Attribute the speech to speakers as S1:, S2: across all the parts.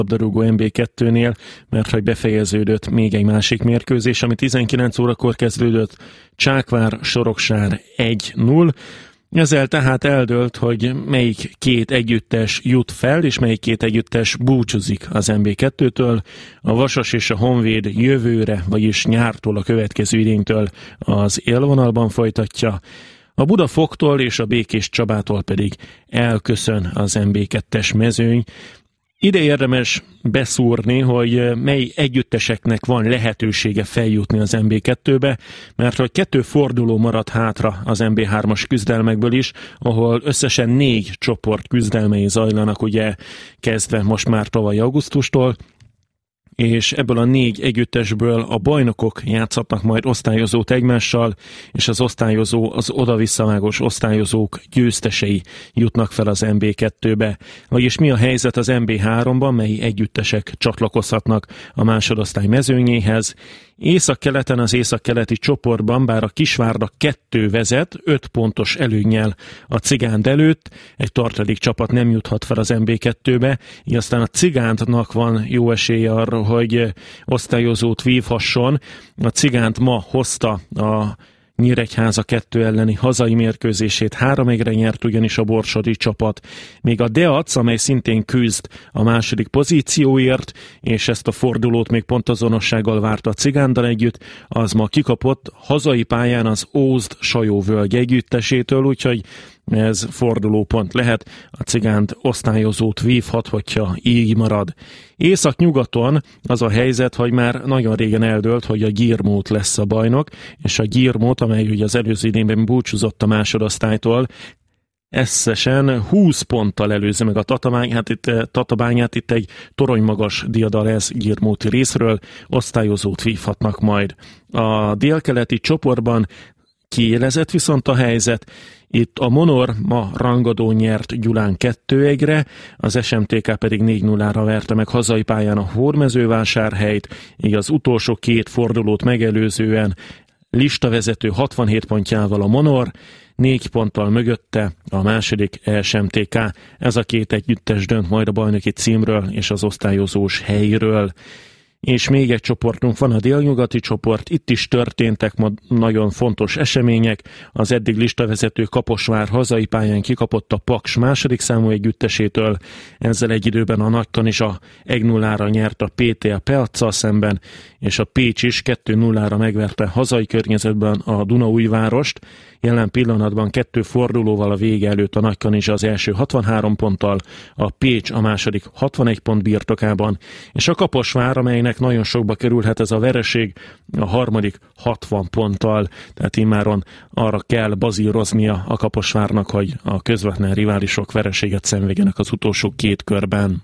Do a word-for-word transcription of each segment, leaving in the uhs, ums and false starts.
S1: labdarúgó en bé kettőnél, mert hogy befejeződött még egy másik mérkőzés, ami tizenkilenc órakor kezdődött, Csákvár-Soroksár egy null. Ezzel tehát eldőlt, hogy melyik két együttes jut fel, és melyik két együttes búcsúzik az en bé kettőtől. A Vasas és a Honvéd jövőre, vagyis nyártól, a következő idénytől az élvonalban folytatja. A Budafoktól és a Békés Csabától pedig elköszön az en bé kettes mezőny. Ide érdemes beszúrni, hogy mely együtteseknek van lehetősége feljutni az en bé kettőbe, mert hogy kettő forduló maradt hátra az en bé hármas küzdelmekből is, ahol összesen négy csoport küzdelmei zajlanak, ugye kezdve most már tavaly augusztustól, és ebből a négy együttesből a bajnokok játszhatnak majd osztályozót egymással, és az osztályozó, az oda-visszavágós osztályozók győztesei jutnak fel az en bé kettőbe. Vagyis mi a helyzet az en bé háromban, mely együttesek csatlakozhatnak a másodosztály mezőnyéhez. Északkeleten, az északkeleti csoportban, bár a Kisvárda kettő vezet, öt pontos előnnyel a Cigánd előtt, egy tartalék csapat nem juthat fel az en bé kettőbe, így aztán a Cigándnak van jó esélye arra, hogy osztályozót vívhasson. A Cigánd ma hozta a Nyíregyháza kettő elleni hazai mérkőzését, három egyre nyert ugyanis a borsodi csapat. Még a Deac, amely szintén küzd a második pozícióért, és ezt a fordulót még pontazonossággal várta a Cigánddal együtt, az ma kikapott hazai pályán az Ózd Sajóvölgy együttesétől, úgyhogy ez fordulópont lehet, a Cigánd osztályozót vívhat, hogyha így marad. Észak-nyugaton az a helyzet, hogy már nagyon régen eldőlt, hogy a Gyirmót lesz a bajnok, és a Gyirmót, amely ugye az előző idényben búcsúzott a másodosztálytól, összesen húsz ponttal előzi meg a Tatabányát, itt, Tatabányát, itt egy toronymagas diadal ez Gyirmóti részről, osztályozót vívhatnak majd. A délkeleti csoportban kiélezett viszont a helyzet. Itt a Monor ma rangadó nyert Gyulán kettő egyre, az es em té ká pedig négy nullára verte meg hazai pályán a Hódmezővásárhelyt, így az utolsó két fordulót megelőzően listavezető hatvanhét pontjával a Monor, négy ponttal mögötte a második es em té ká. Ez a két együttes dönt majd a bajnoki címről és az osztályozós helyről. És még egy csoportunk van, a délnyugati csoport, itt is történtek ma nagyon fontos események. Az eddig listavezető Kaposvár hazai pályán kikapott a Paks második számú együttesétől, ezzel egy időben a Nagyton is a egy nullára nyert a pé té a Peacsal szemben, és a Pécs is kettő nullára megverte hazai környezetben a Dunaújvárost. Jelen pillanatban kettő fordulóval a vége előtt a Nagykanizsa az első hatvanhárom ponttal, a Pécs a második hatvanegy pont birtokában, és a Kaposvár, amelynek nagyon sokba kerülhet ez a vereség, a harmadik hatvan ponttal, tehát immáron arra kell bazíroznia a Kaposvárnak, hogy a közvetlen riválisok vereséget szenvedjenek az utolsó két körben.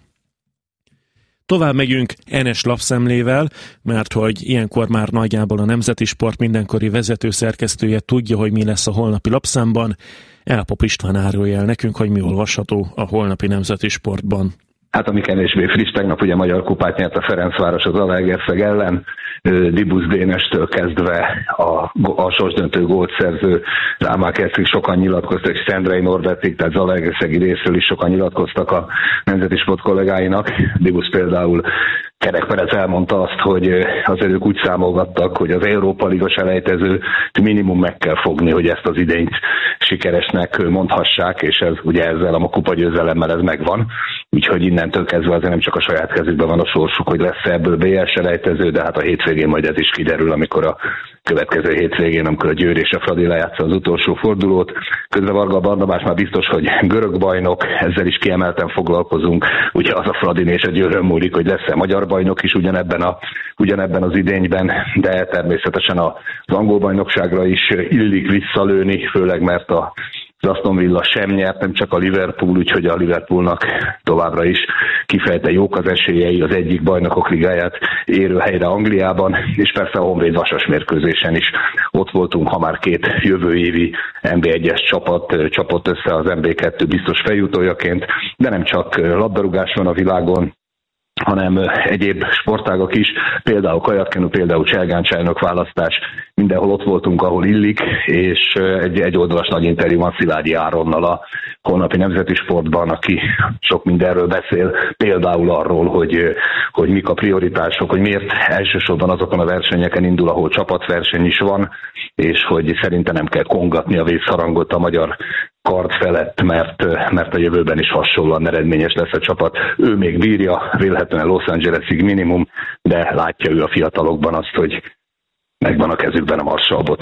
S1: Tovább megyünk Enes lapszemlével, mert hogy ilyenkor már nagyjából a Nemzeti Sport mindenkori vezető szerkesztője tudja, hogy mi lesz a holnapi lapszámban. Elpop István árulja el nekünk, hogy mi olvasható a holnapi Nemzeti Sportban.
S2: Hát ami kevésbé friss, tegnap ugye magyar kupát nyert a Ferencváros az Zalaegerszeg ellen, Dibusz Dénestől kezdve a, a sorsdöntő gólt szerző Rámákercig sokan nyilatkoztak, és Szendrei Norbertig, tehát Zalaegerszegi részről is sokan nyilatkoztak a Nemzeti Sport kollégáinak. Dibusz például Kerek Perez elmondta azt, hogy azért ők úgy számolgattak, hogy az Európa Liga selejtezőt minimum meg kell fogni, hogy ezt az idényt sikeresnek mondhassák, és ez ugye ezzel a kupagyőzelemmel ez megvan. Úgyhogy innentől kezdve azért nem csak a saját kezükben van a sorsuk, hogy lesz ebből bé el selejtező, de hát a hétvégén majd ez is kiderül, amikor a következő hétvégén, amikor a Győr és a Fradi lejátsza az utolsó fordulót. Közben Varga Barnabás már biztos, hogy görög bajnok, ezzel is kiemelten foglalkozunk. Ugye az a Fradin és a Győrön múlik, hogy lesz-e magyar bajnok is ugyanebben, a, ugyanebben az idényben, de természetesen az angol bajnokságra is illik visszalőni, főleg mert a az Aston Villa sem nyert, nem csak a Liverpool, úgyhogy a Liverpoolnak továbbra is kifejezetten jók az esélyei az egyik bajnokok ligáját érő helyre Angliában, és persze a Honvéd Vasas mérkőzésen is ott voltunk, ha már két jövő évi en bé egyes csapat csapott össze az en bé kettő biztos feljutójaként, de nem csak labdarúgás van a világon, hanem egyéb sportágak is, például kajakkenu, például cselgáncsájnok választás, mindenhol ott voltunk, ahol illik, és egy, egy oldalas nagy interjú van Szilágyi Áronnal a holnapi Nemzeti Sportban, aki sok mindenről beszél, például arról, hogy, hogy mik a prioritások, hogy miért elsősorban azokon a versenyeken indul, ahol csapatverseny is van, és hogy szerintem nem kell kongatni a vészharangot a magyar kard felett, mert, mert a jövőben is hasonlóan eredményes lesz a csapat. Ő még bírja, vélhetően Los Angelesig minimum, de látja ő a fiatalokban azt, hogy megvan a kezükben a marsalbot.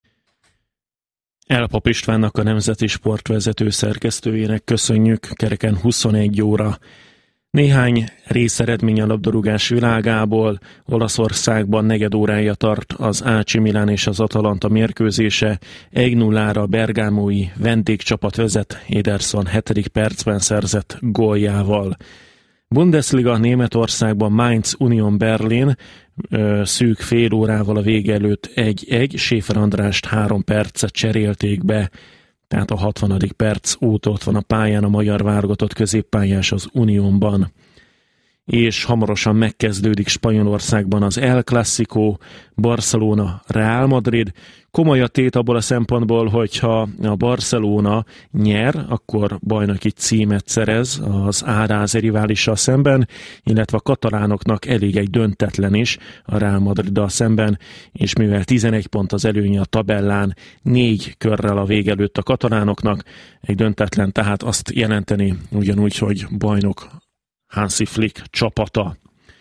S1: Elpap Istvánnak, a Nemzeti Sportvezető szerkesztőjének köszönjük. Kereken huszonegy óra. Néhány részeredmény a labdarúgás világából. Olaszországban negyed órája tart az á cé Milán és az Atalanta mérkőzése. egy nullára a bergámói vendégcsapat vezet Ederson hetedik percben szerzett góljával. Bundesliga Németországban Mainz Union Berlin szűk fél órával a vége előtt egy-egy. Schäfer Andrást három percet cserélték be, tehát a hatvanadik perc óta ott van a pályán a magyar válogatott középpályás az Unionban. És hamarosan megkezdődik Spanyolországban az El Clásico, Barcelona Real Madrid. Komoly a tét abból a szempontból, hogyha a Barcelona nyer, akkor bajnoki címet szerez az Áráz riválissal szemben, illetve a katalánoknak elég egy döntetlen is a Real Madriddal szemben, és mivel tizenegy pont az előnye a tabellán, négy körrel a vég előtt a katalánoknak, egy döntetlen tehát azt jelenteni ugyanúgy, hogy bajnok Hansi Flick csapata.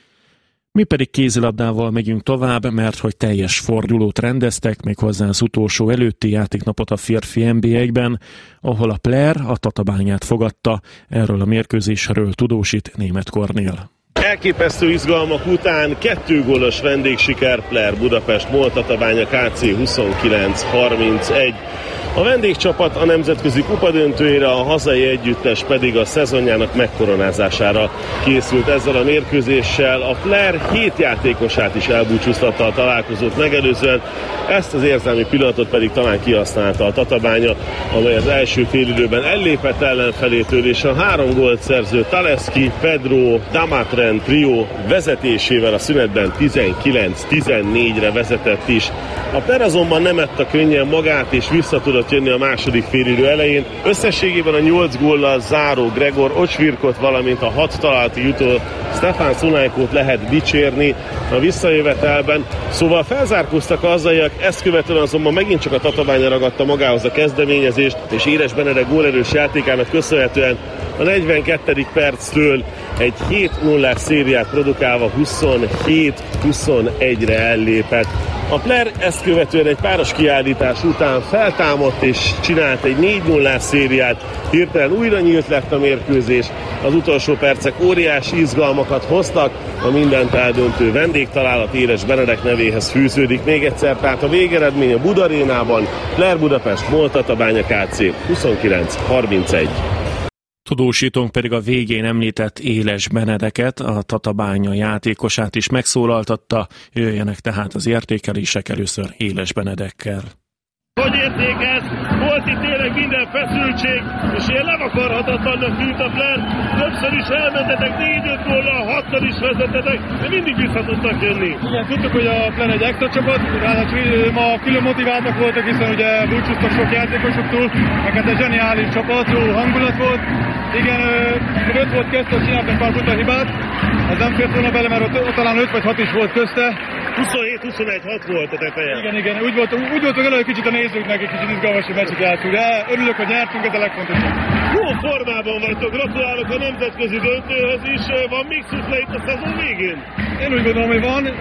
S1: Mi pedig kézilabdával megyünk tovább, mert hogy teljes fordulót rendeztek, méghozzá az utolsó előtti játéknapot a férfi en bé egyben, ahol a Player a Tatabányát fogadta. Erről a mérkőzésről tudósít Németh Kornél.
S3: Elképesztő izgalmak után kettő gólos vendégsiker, Player Budapest MOL Tatabánya ká cé huszonkilenc harmincegy. A vendégcsapat a nemzetközi kupadöntőjére, a hazai együttes pedig a szezonjának megkoronázására készült ezzel a mérkőzéssel. A Player hét játékosát is elbúcsúztatta a találkozót megelőzően, ezt az érzelmi pillanatot pedig talán kihasználta a Tatabánya, amely az első félidőben ellépett ellenfelétől, és a három gólt szerző Taleszki, Pedro, Damatren trió vezetésével a szünetben tizenkilenc tizennégyre vezetett is. A Player azonban nem ette könnyen magát, és vissza tudott jönni a második félidő elején. Összességében a nyolc góllal záró Gregor Ocsvirkot, valamint a hat találati jutó Stefan Szunajkót lehet dicsérni a visszajövetelben. Szóval felzárkóztak a hazaiak, ezt követően azonban megint csak a Tatabánya ragadta magához a kezdeményezést, és Éles Benedek gólerős játékának köszönhetően a negyvenkettedik perctől egy hét nullás szériát produkálva huszonhét huszonegyre ellépett. A Player ezt követően egy páros kiállítás után feltámadt és csinált egy négy nullás szériát, hirtelen újra nyílt lett a mérkőzés, az utolsó percek óriási izgalmakat hoztak, a mindent eldöntő vendégtalálat Éles Benedek nevéhez fűződik még egyszer, tehát a végeredmény a Budarénában, Player Budapest MOL Tatabánya ká cé huszonkilenc harmincegy.
S1: Tudósítónk pedig a végén említett Éles Benedeket, a Tatabánya játékosát is megszólaltatta, jöjjenek tehát az értékelések először Éles Benedekkel.
S3: Hogy értékez? Volt itt tényleg minden feszültség, és ilyen levakarhatatlannak tűnt a Player. Többször is elmentetek, négy-öt góllal, hattal is vezetetek, de mindig vissza tudtak jönni.
S4: Igen, tudtuk, hogy a Player egy extra csapat, ráadásul ma külön motiváltak voltak, hiszen ugye búcsúztak sok játékosoktól, meg hát egy zseniális csapat, jó hangulat volt. Igen, öt volt közte, csináltak pár buta hibát, ez nem fért volna bele, mert ott, ott talán öt vagy hat is volt közte.
S3: huszonhét huszonegy hat volt a teteje.
S4: Igen, igen, úgy volt, úgy voltunk elő, hogy kicsit a nézőknek egy kicsit izgalmasabb meccset játszunk, de örülök, hogy nyertünk, ez a legfontosabb.
S3: Jó formában vagytok, gratulálok a nemzetközi döntőhöz is, van még szufle itt a szezon végén?
S4: Én úgy gondolom, hogy van.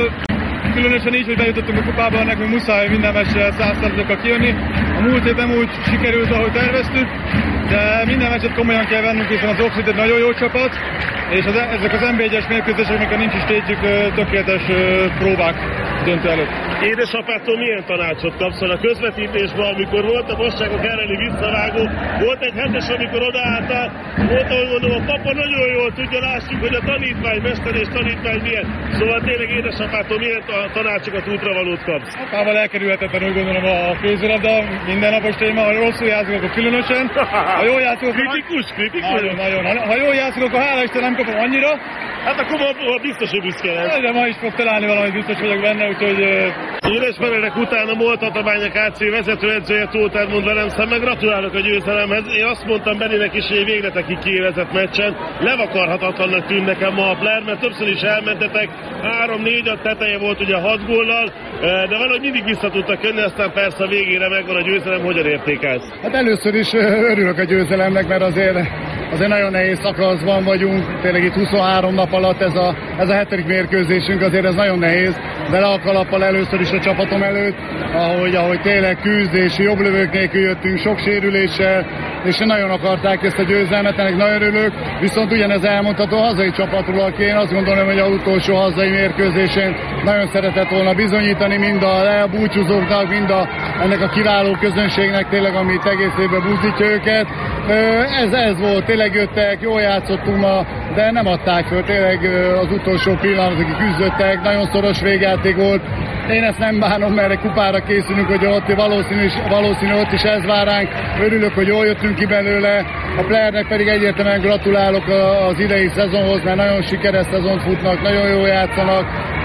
S4: Különösen így, hogy bejutottunk a kupába, nekünk muszáj minden meccsre száz százalékkal kijönni. A múlt hét nem úgy sikerült, ahogy terveztük, de minden meccset komolyan kell vennünk, hiszen az Oxford egy nagyon jó csapat, és az, ezek az en bé egyes mérkőzések, amikor nincs is tétjük, tökéletes próbák döntő előtt.
S3: Édesapától milyen tanácsot kapsz a közvetítésben, amikor volt a Bosságok elleni visszavágó, volt egy hetes, amikor odaálltál, volt, ahogy mondom, a papa nagyon jól tudja, lássuk, hogy a tanítvány, mester és tanítvány milyen. Szóval tényleg édesapától milyen tanácsokat, útravalót kapsz?
S4: Apával elkerülhetetlen, úgy gondolom, a kézilabda, mindennapos téma, ha rosszul játszunk, akkor különösen, Ha jól játszunk,
S3: kritikus, kritikus.
S4: Nagyon, nagyon. Ha jól játszunk, akkor hála Isten nem kapom annyira.
S3: Hát akkor ma, ma biztos, hogy büszke lesz.
S4: De ma is fog találni valamit, biztos vagyok benne, úgyhogy...
S3: Éles Ferenek után a Moltatabánya ká cé vezetőedzője Tóth Edmond velem szemben. Gratulálok a győzelemhez. Én azt mondtam Beninek is, hogy egy végletekig kiélezett meccsen. Levakarhatatlannak tűn nekem ma a Flair, mert többször is elmentetek. három-négy a teteje volt ugye hat góllal, de valahogy mindig vissza tudtak jönni, aztán persze a végére megvan a győzelem. Hogyan értékelsz?
S4: Hát először is örülök a győzelemnek, mert azért, azért nagyon nehéz szakaszban vagyunk. Tényleg itt huszonhárom nap alatt ez a, ez a hetedik mérkőzésünk, azért ez nagyon nehéz. De le a kalappal először is a csapatom előtt, ahogy, ahogy tényleg küzd és jobb lövők nélkül jöttünk, sok sérüléssel, és nagyon akarták ezt a győzelmet, ennek nagyon örülök. Viszont ugyanez elmondható a hazai csapatról, aki én azt gondolom, hogy az utolsó hazai mérkőzésén nagyon szeretett volna bizonyítani mind a, a búcsúzóknak, mind a, ennek a kiváló közönségnek tényleg, amit egész évben buzdítja őket. Ez, ez volt, tényleg jöttek, jól játszottunk ma, de nem adták föl, tényleg az utolsó pillanatokig küzdöttek, nagyon szoros végjáték volt. Én ezt nem bánom, mert egy kupára készülünk, hogy ott valószínű, valószínű ott is ez vár ránk. Örülök, hogy jól jöttünk ki belőle. A Flairnek pedig egyértelműen gratulálok az idei szezonhoz, mert nagyon sikeres szezont futnak, nagyon jól játszanak.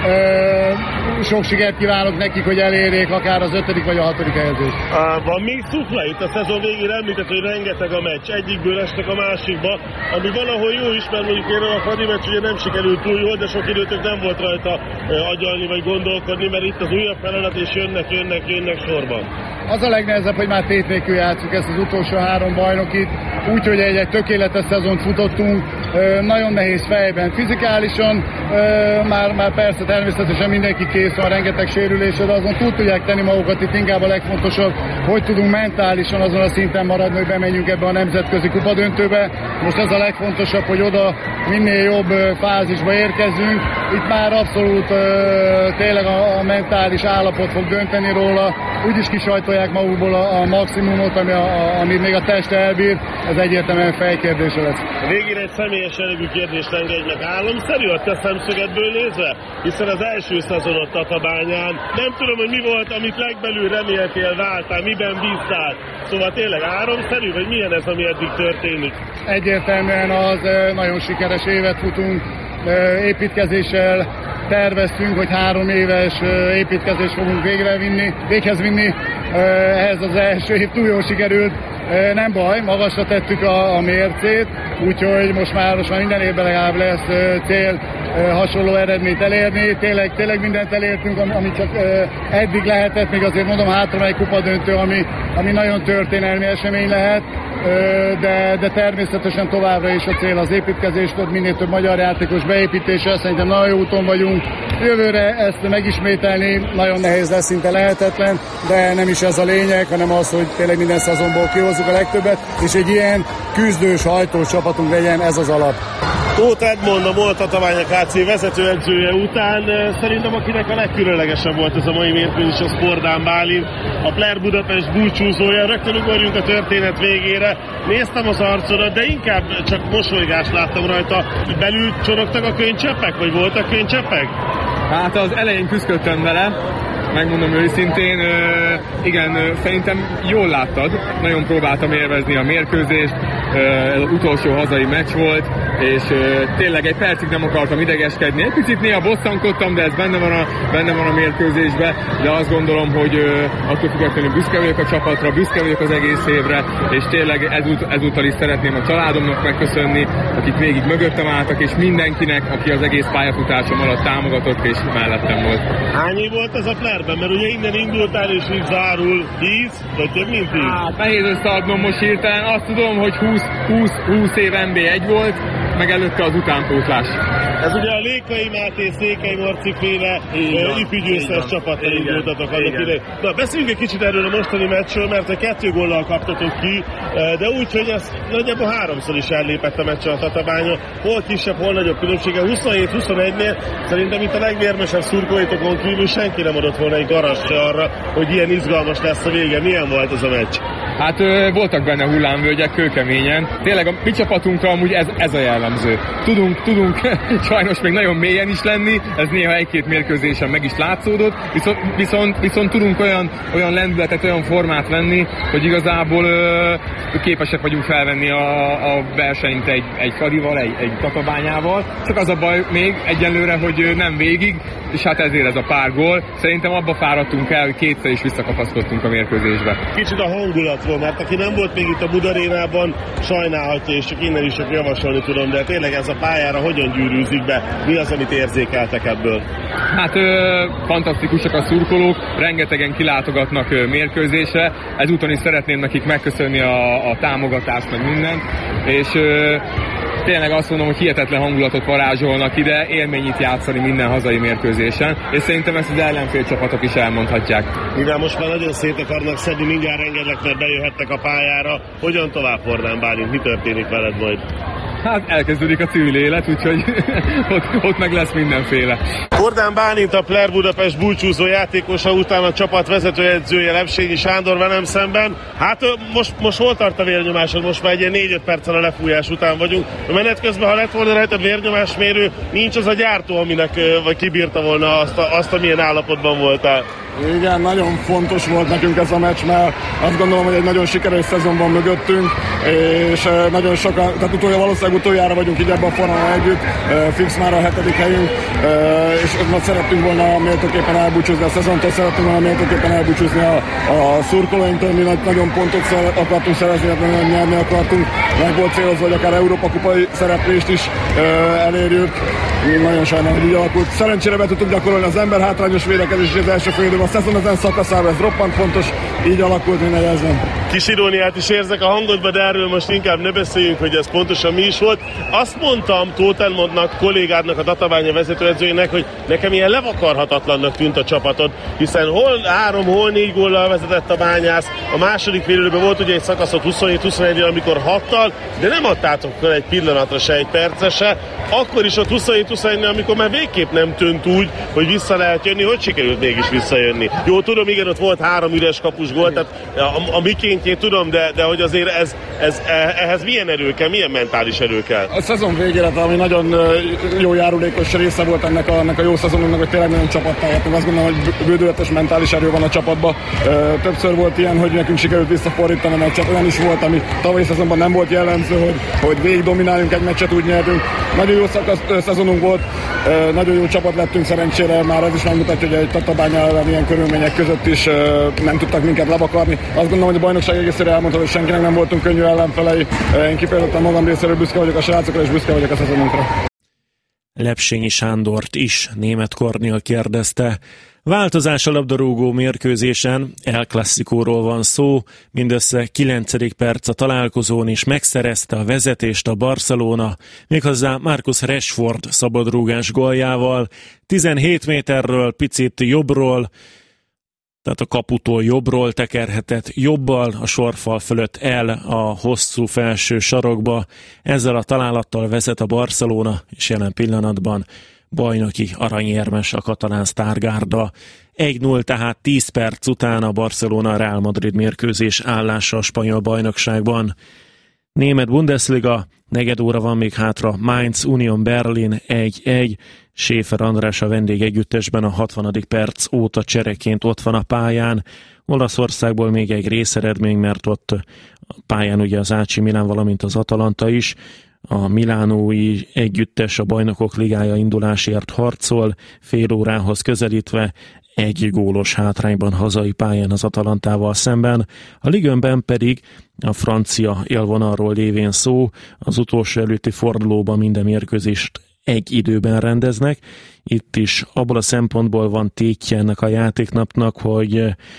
S4: Sok sikert kívánok nekik, hogy elérjék akár az ötödik vagy a hatodik helyezést.
S3: Van még szufla itt a szezon végére, említett, hogy rengeteg a meccs, egyikből estek a másikba, ami valahol jó is, mert mondjuk én a Fradi meccs ugye nem sikerült túl jól, de sok időtök nem volt rajta agyalni vagy gondolkodni, mert itt az újabb feladat és jönnek, jönnek, jönnek sorban.
S4: Az a legnehezebb, hogy már tét nélkül játszunk ezt az utolsó három bajnokit, úgyhogy egy, egy tökéletes szezont futottunk, nagyon nehéz fejben, fizikálisan, már, már persze természetesen mindenki kész van, rengeteg sérülésed, azon túl tudják tenni magukat, itt inkább a legfontosabb, hogy tudunk mentálisan azon a szinten maradni, hogy bemenjünk ebbe a nemzetközi kupadöntőbe. Most ez a legfontosabb, hogy oda minél jobb fázisba érkezünk. Itt már abszolút tényleg a, a mentális állapot fog dönteni róla, úgyis kisajtolják magukból a, a maximumot, ami a, a, amit még a test elbír, ez egyértelműen fejkérdése lesz.
S3: A végére egy személyes jellegű kérdést engedj meg. Álomszerű a te szemszögedből nézve? Hiszen az első szezonot Tatabányán. Nem tudom, hogy mi volt, amit legbelül reméltél, váltál, miben bíztál. Szóval tényleg álomszerű, vagy milyen ez, ami eddig történik?
S4: Egyértelműen az nagyon sikeres évet futunk, építkezéssel terveztünk, hogy három éves építkezést fogunk végrevinni, véghez vinni. Ez az első év túl jól sikerült. Nem baj, magasra tettük a, a mércét, úgyhogy most már, most már minden évben legalább lesz cél hasonló eredményt elérni. Tényleg, tényleg mindent elértünk, amit csak eddig lehetett, még azért mondom, hátra egy kupadöntő, ami, ami nagyon történelmi esemény lehet, de, de természetesen továbbra is a cél az építkezés, minél több magyar játékos beépítése, szerintem nagyon jó úton vagyunk. Jövőre ezt megismételni nagyon nehéz lesz, szinte lehetetlen, de nem is ez a lényeg, hanem az, hogy tényleg minden szezonból kihozzuk a legtöbbet, és egy ilyen küzdős, hajtós csapatunk legyen, ez az alap.
S3: Tóth Edmond, a Moltatabánya ká cé vezetőedzője után szerintem akinek a legkülönlegesebb volt ez a mai mérkőzés a Spordán Bálint, a Flair Budapest búcsúzója. Rögtön ugorjunk a történet végére. Néztem az arcodat, de inkább csak mosolygást láttam rajta. Belül csorogtak a könycseppek, vagy voltak könycseppek?
S5: Hát az elején küzdöttem vele, megmondom őszintén, igen, szerintem jól láttad, nagyon próbáltam élvezni a mérkőzést, ez az utolsó hazai meccs volt, és tényleg egy percig nem akartam idegeskedni, egy picit néha bosszankodtam, de ez benne van a, benne van a mérkőzésben, de azt gondolom, hogy attól függetlenül büszke vagyok a csapatra, büszke vagyok az egész évre, és tényleg ezút, ezúttal is szeretném a családomnak megköszönni, akik végig mögöttem álltak, és mindenkinek, aki az egész pályafutásom alatt támogatott, és mellettem volt.
S3: Hány év volt ez a Flairben? Mert ugye innen indultál, és így zárul tíz, vagy több mint tíz?
S5: Hát nehéz összeadnom most hirtelen, azt tudom, hogy húsz év en bé egy volt, meg előtte az utánpótlás.
S3: Ez ugye a Lékai Máté, Székely Marci féle ifjúgyőztes csapattal indultatok annak idején. Na, beszéljünk egy kicsit erről a mostani meccsről, mert a kettő góllal kaptatok ki, de úgy, hogy ez nagyjából háromszor is ellépett a meccsen a Tatabánya. Hol kisebb, hol nagyobb különbsége. huszonhét huszonegynél szerintem itt a legvérmesebb szurkolóitokon kívül senki nem adott volna egy garast se arra, hogy ilyen izgalmas lesz a vége. Milyen volt ez a meccs?
S5: Hát ö, voltak benne hullámvölgyek, kőkeményen. Tényleg a mi csapatunkra amúgy ez, ez a jellemző. Tudunk, tudunk sajnos még nagyon mélyen is lenni, ez néha egy-két mérkőzésen meg is látszódott, viszont, viszont, viszont tudunk olyan, olyan lendületet, olyan formát venni, hogy igazából ö, képesek vagyunk felvenni a, a versenyt egy, egy Fradival, egy, egy Tatabányával. Csak az a baj még egyenlőre, hogy nem végig, és hát ezért ez a pár gól. Szerintem abba fáradtunk el, hogy kétszer is visszakapaszkodtunk a mérkőzésbe.
S3: Kicsit a hangulatról, mert aki nem volt még itt a Budarénában, sajnálhatja, és csak innen is csak javasolni tudom, de tényleg ez a pályára hogyan gyűrűzik be? Mi az, amit érzékeltek ebből?
S5: Hát ö, fantasztikusak a szurkolók, rengetegen kilátogatnak ö, mérkőzésre. Ezúton is szeretném nekik megköszönni a, a támogatást, meg mindent, és ö, tényleg azt mondom, hogy hihetetlen hangulatot varázsolnak ide, élményit játszani minden hazai mérkőzésen, és szerintem ezt az ellenfél csapatok is elmondhatják.
S3: Mivel most már nagyon szét akarnak szedni, mindjárt engedlek, mert bejöhettek a pályára. Hogyan tovább, Hordán Bálint? Mi történik veled majd?
S5: Hát elkezdődik a civil élet, úgyhogy ott, ott meg lesz mindenféle.
S3: Hordán Bálint, a Player Budapest búcsúzó játékosa, után a csapat vezetőedzője Lepsényi Sándor velem szemben. Hát most, most hol tart a vérnyomásod? Most már egy ilyen négy-öt perccel a lefújás után vagyunk. A menet közben, ha lett volna rajta vérnyomásmérő, nincs az a gyártó, aminek vagy kibírta volna azt, a, azt, amilyen állapotban voltál.
S6: Igen, nagyon fontos volt nekünk ez a meccs, mert azt gondolom, hogy egy nagyon sikeres szezon van mögöttünk, és nagyon sokan, tehát utolja, valószínűleg utoljára vagyunk így ebben a formában együtt, fix már a hetedik helyünk, és most szerettünk volna méltóképpen elbúcsúzni a szezontól, szerettünk volna méltóképpen elbúcsúzni a, a szurkolóinktól, mi nagyon pontot szer, akartunk szerezni, nagyon nyerni akartunk, meg volt célozva, hogy akár Európa kupai szereplést is elérjük. Nagyon sajnálom, hogy így alakult. Szerencsére be tudtuk gyakorolni az ember hátrányos védekezés az első fél időben. A szezon ezen szakaszában ez roppant fontos, így alakult, mint negyezni.
S3: Kis iróniát is érzek a hangodba, de erről most inkább ne beszéljünk, hogy ez pontosan mi is volt. Azt mondtam Tóth Edmondnak, kollégádnak, a Tatabánya vezetőedzőjének, hogy nekem ilyen levakarhatatlannak tűnt a csapatod, hiszen hol három, hol négy góllal vezetett a Bányász. A második fél időben volt ugye egy szakaszot huszonhét huszonegyre, amikor hattal, de nem adtátok fel egy pillanatra se, egy percre se. Akkor is ott huszonhét huszonegynél, amikor már végképp nem tűnt úgy, hogy vissza lehet jönni, hogy sikerült mégis visszajönni. Jó, tudom, igen, ott volt három üres kapus gól, tehát a, a mikéntjét tudom, de, de hogy azért ez, ez, ehhez milyen erő kell, milyen mentális erő kell?
S6: A szezon végére, ami nagyon jó járulékos része volt ennek a, ennek a jó szezonunknak, hogy tényleg nagyon csapattá értünk. Azt gondolom, hogy bődületes mentális erő van a csapatban. Többször volt ilyen, hogy nekünk sikerült visszafordítani a meccset, olyan is volt, ami tavalyi szezonban nem volt jellemző, hogy, hogy végig domináljunk egy meccset, úgy nyertünk. Nagyon jó szakasz, szezonunk volt, nagyon jó csapat lettünk szerencsére, már ez is megmutatja, hogy egy Tatabánya ellen ilyen körülmények között is nem tudtak minket levakarni. Azt gondolom, hogy a bajnokság egészére elmondta, hogy senkinek nem voltunk könnyű ellenfelei. Én kifejezetten magam részéről büszke vagyok a srácokra, és büszke vagyok a szezonunkra.
S1: Lepsényi Sándort is Németh Kornél kérdezte. Változás a labdarúgó mérkőzésen, El Clasicóról van szó, mindössze kilencedik perc a találkozón is megszerezte a vezetést a Barcelona, méghozzá Marcus Rashford szabadrúgás góljával, tizenhét méterről, picit jobbról, tehát a kaputól jobbról tekerhetett jobbal a sorfal fölött el a hosszú felső sarokba. Ezzel a találattal vezet a Barcelona, és jelen pillanatban bajnoki aranyérmes a katalán sztárgárda. egy null tehát tíz perc után a Barcelona Real Madrid mérkőzés állása a spanyol bajnokságban. Német Bundesliga, negyed óra van még hátra, Mainz Union Berlin egy egy, Schäfer András a vendégegyüttesben a hatvanadik perc óta csereként ott van a pályán. Olaszországból még egy részeredmény, mert ott a pályán ugye az á cé Milán, valamint az Atalanta is. A milánói együttes a Bajnokok Ligája indulásért harcol, fél órához közelítve egy gólos hátrányban hazai pályán az Atalantával szemben. A Ligönben pedig a francia élvonalról lévén szó, az utolsó előtti fordulóban minden mérkőzést egy időben rendeznek. Itt is abból a szempontból van tétje ennek a játéknapnak, hogy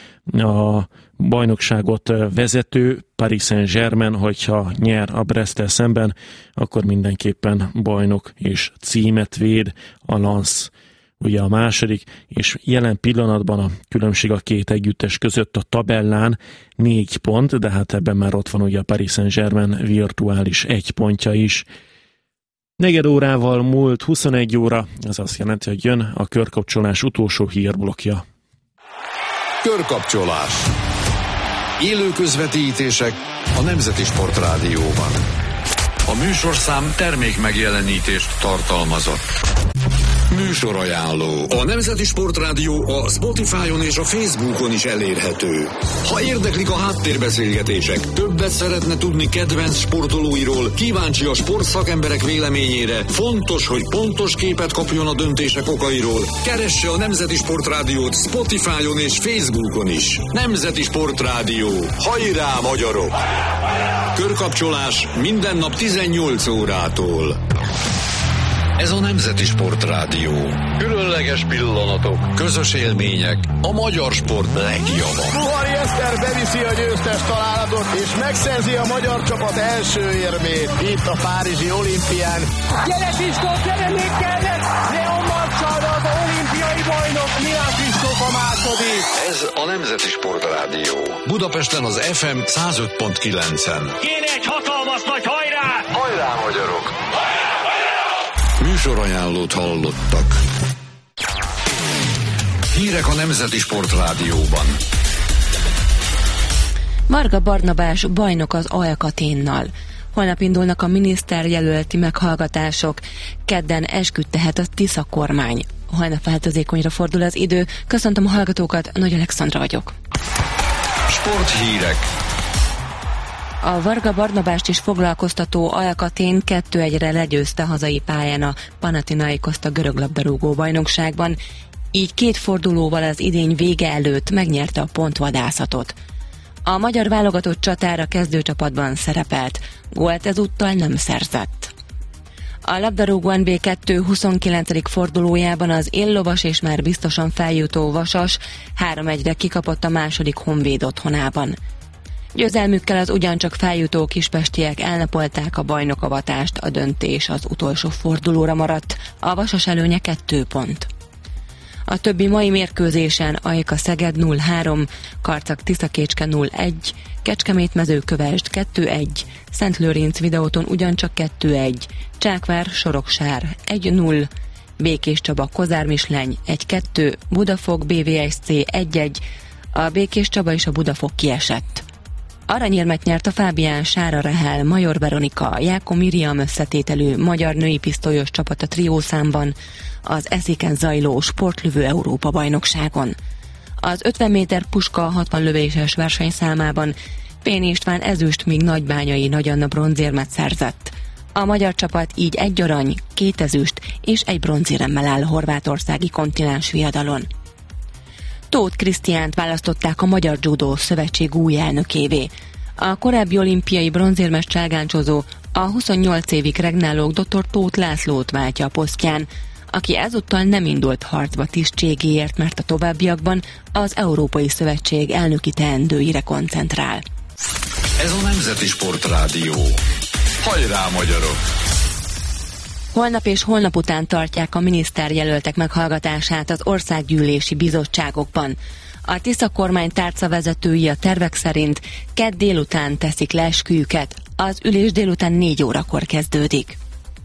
S1: a bajnokságot vezető Paris Saint-Germain, hogyha nyer a Bresttel szemben, akkor mindenképpen bajnok és címet véd. A Lens ugye a második, és jelen pillanatban a különbség a két együttes között a tabellán négy pont, de hát ebben már ott van ugye a Paris Saint-Germain virtuális egy pontja is. Negyed órával múlt huszonegy óra, ez azt jelenti, hogy jön a körkapcsolás utolsó hírblokja.
S7: Körkapcsolás. Élő közvetítések a Nemzeti Sportrádióban. A műsorszám termék megjelenítést tartalmazott. Műsorajánló. A Nemzeti Sportrádió a Spotify-on és a Facebookon is elérhető. Ha érdeklik a háttérbeszélgetések, többet szeretne tudni kedvenc sportolóiról, kíváncsi a sportszakemberek véleményére, fontos, hogy pontos képet kapjon a döntések okairól, keresse a Nemzeti Sportrádiót Spotify-on és Facebookon is. Nemzeti Sportrádió. Hajrá, magyarok! Körkapcsolás minden nap tizennyolc órától. Ez a Nemzeti Sportrádió. Különleges pillanatok, közös élmények, a magyar sport legjava.
S8: Ruhari Eszter beviszi a győztes találatot, és megszerzi a magyar csapat első érmét itt a párizsi olimpián.
S9: Gyere Kristóf, gyere még kellett! Leon Marcsalda az olimpiai bajnok, Milán Kristóf a második.
S7: Ez a Nemzeti Sportrádió. Budapesten az ef em száz öt pont kilencen.
S9: Kéne egy hatalmas nagy hajrá!
S7: Hajrá, magyarok! Műsorajánlót hallottak. Hírek a Nemzeti Sportrádióban.
S10: Varga Barnabás bajnok az Alkaténnal. Holnap indulnak a miniszterjelölti meghallgatások. Kedden esküdt tehet a Tisza kormány. Holnap változékonyra fordul az idő. Köszöntöm a hallgatókat, Nagy Alexandra vagyok.
S7: Sporthírek.
S10: A Varga Barnabást is foglalkoztató Alkatén kettő egyre legyőzte hazai pályán a Panathinaikoszt a görög labdarúgó bajnokságban, így két fordulóval az idény vége előtt megnyerte a pontvadászatot. A magyar válogatott csatára kezdőcsapatban szerepelt, gólt ezúttal nem szerzett. A labdarúgó en bé kettő huszonkilencedik fordulójában az éllovas és már biztosan feljutó Vasas három egyre kikapott a második Honvéd otthonában. Győzelmükkel az ugyancsak feljutó kispestiek elnapolták a bajnokavatást, a döntés az utolsó fordulóra maradt, a Vasas előnye kettő pont. A többi mai mérkőzésen Ajka Szeged nulla három, Karcag Tiszakécske nulla egy, Kecskemét Mezőkövesd kettő egy, Szentlőrinc Videóton ugyancsak kettő egy, Csákvár Soroksár egy null, Békés Csaba Kozár Misleny egy kettő, Budafok bé vé es cé egy egy, a Békés Csaba és a Budafok kiesett. Aranyérmet nyert a Fábián Sára Rehel, Major Veronika, Jákó Miriam összetételű magyar női pisztolyos csapat a triószámban az Eszéken zajló sportlövő Európa bajnokságon. Az ötven méter puska hatvan lövéses versenyszámában Péni István ezüst, míg Nagybányai Nagy Anna bronzérmet szerzett. A magyar csapat így egy arany, két ezüst és egy bronzéremmel áll a horvátországi kontinens viadalon. Tóth Krisztiánt választották a Magyar Judo Szövetség új elnökévé. A korábbi olimpiai bronzérmes cselgáncsozó a huszonnyolc évig regnáló dr. Tóth Lászlót váltja a posztján, aki ezúttal nem indult harcba tisztségéért, mert a továbbiakban az Európai Szövetség elnöki teendőire koncentrál.
S7: Ez a Nemzeti Sportrádió. Hajrá, magyarok!
S10: Holnap és holnap után tartják a miniszterjelöltek meghallgatását az országgyűlési bizottságokban. A Tisza kormány tárcavezetői a tervek szerint kedd délután teszik le esküjüket, az ülés délután négy órakor kezdődik.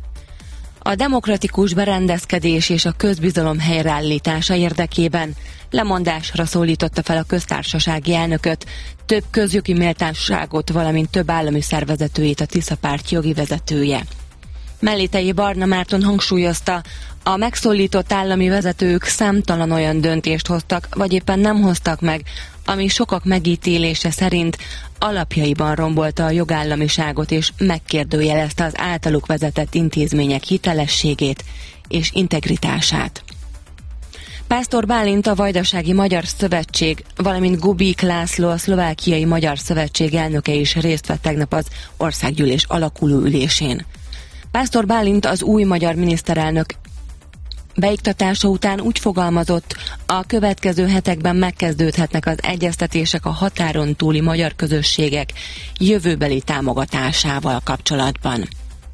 S10: A demokratikus berendezkedés és a közbizalom helyreállítása érdekében lemondásra szólította fel a köztársasági elnököt, több közjogi méltányosságot, valamint több állami szervezetőjét a Tisza párt jogi vezetője. Mellétei Barna Márton hangsúlyozta, a megszólított állami vezetők számtalan olyan döntést hoztak, vagy éppen nem hoztak meg, ami sokak megítélése szerint alapjaiban rombolta a jogállamiságot és megkérdőjelezte az általuk vezetett intézmények hitelességét és integritását. Pásztor Bálint, a Vajdasági Magyar Szövetség, valamint Gubik László, a Szlovákiai Magyar Szövetség elnöke is részt vett tegnap az országgyűlés alakuló ülésén. Pásztor Bálint, az új magyar miniszterelnök beiktatása után úgy fogalmazott, a következő hetekben megkezdődhetnek az egyeztetések a határon túli magyar közösségek jövőbeli támogatásával kapcsolatban.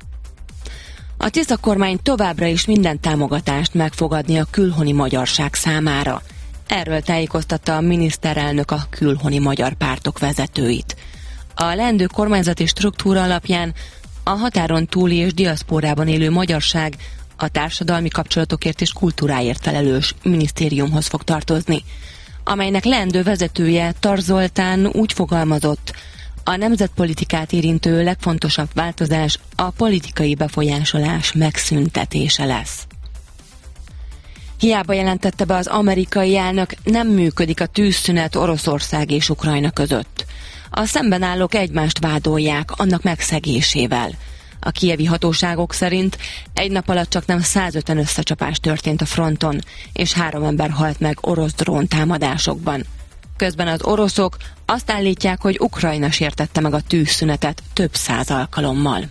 S10: A Tisza kormány továbbra is minden támogatást megfogadni a külhoni magyarság számára. Erről tájékoztatta a miniszterelnök a külhoni magyar pártok vezetőit. A leendő kormányzati struktúra alapján a határon túli és diaszpórában élő magyarság a társadalmi kapcsolatokért és kultúráért felelős minisztériumhoz fog tartozni. amelynek leendő vezetője Tar Zoltán úgy fogalmazott: a nemzetpolitikát érintő legfontosabb változás a politikai befolyásolás megszüntetése lesz. Hiába jelentette be az amerikai elnök, nem működik a tűzszünet Oroszország és Ukrajna között. A szemben állók egymást vádolják annak megszegésével. A kijevi hatóságok szerint egy nap alatt csaknem százötven összecsapás történt a fronton, és három ember halt meg orosz drón támadásokban. Közben az oroszok azt állítják, hogy Ukrajna sértette meg a tűzszünetet több száz alkalommal.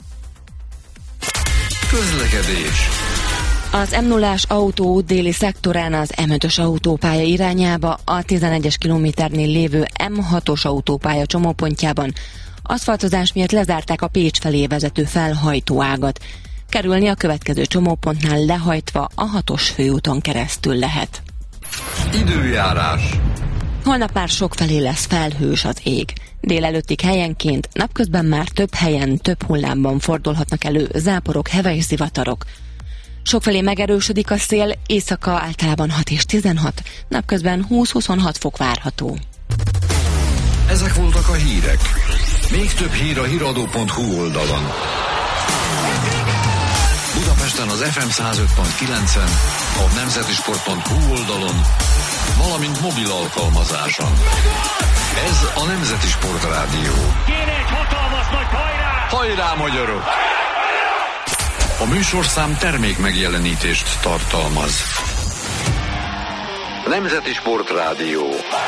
S7: Közlekedés.
S10: Az em nullás autóút déli szektorán az em ötös autópálya irányába, a tizenegyes kilométernél lévő em hatos autópálya csomópontjában aszfaltozás miatt lezárták a Pécs felé vezető felhajtóágat. Kerülni a következő csomópontnál lehajtva a hatos főúton keresztül lehet.
S7: Időjárás.
S10: Holnap már sokfelé lesz felhős az ég. Délelőttig helyenként, napközben már több helyen, több hullámban fordulhatnak elő záporok, hevely zivatarok. Sokfelé megerősödik a szél, éjszaka általában hat és tizenhat, napközben húsz-huszonhat fok várható.
S7: Ezek voltak a hírek. Még több hír a híradó pont hu oldalon. Budapesten az ef em száz öt pont kilencen, a nemzetisport pont hu oldalon, valamint mobil alkalmazáson. Ez a Nemzeti Sport Rádió.
S9: Kéne egy hatalmas nagy hajrá!
S7: Hajrá, magyarok! A műsorszám termék megjelenítést tartalmaz. Nemzeti Sport Rádió.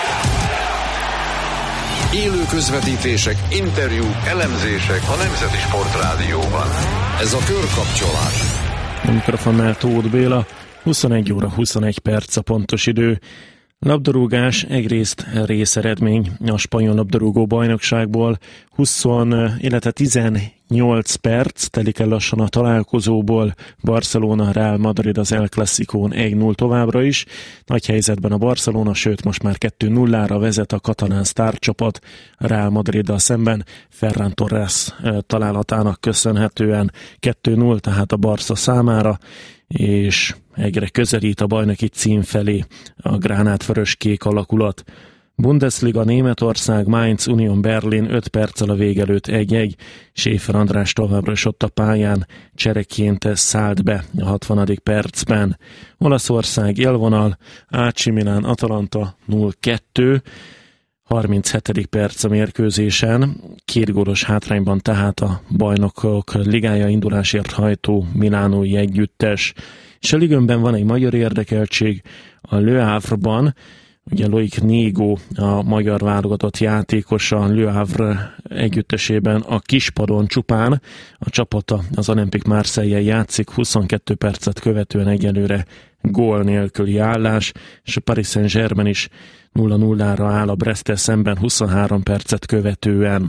S7: Élő közvetítések, interjúk, elemzések a Nemzeti Sport Rádióban. Ez a körkapcsolás.
S1: A mikrofonnál Tóth Béla, huszonegy óra huszonegy perc a pontos idő. Labdarúgás, egyrészt részeredmény a spanyol labdarúgó bajnokságból. húsz, illetve tizennyolc perc telik el lassan a találkozóból. Barcelona, Real Madrid az El Clasicón egy null továbbra is. Nagy helyzetben a Barcelona, sőt most már kettő nullára vezet a katalán sztárcsapat Real Madriddal szemben. Ferran Torres találatának köszönhetően kettő null tehát a Barca számára, és egyre közelít a bajnoki cím felé a gránát-vörös-kék alakulat. Bundesliga Németország, Mainz, Union Berlin öt perccel a vég előtt egy egy. Schäfer András továbbra is ott a pályán, csereként szállt be a hatvanadik percben. Olaszország élvonal, á cé Milan Atalanta nulla kettő. harminchetedik perc a mérkőzésen, két gólos hátrányban tehát a Bajnokok Ligája indulásért hajtó milánói együttes. És a ligőnben van egy magyar érdekeltség, a Le Havre-ban, ugye Loic Négó a magyar válogatott játékosa a Le Havre együttesében a kispadon csupán, a csapata az Olympique Marseille-jel játszik, huszonkettő percet követően egyelőre gól nélküli állás, és a Paris Saint-Germain is nulla nullára áll a Bresttel szemben huszonhárom percet követően.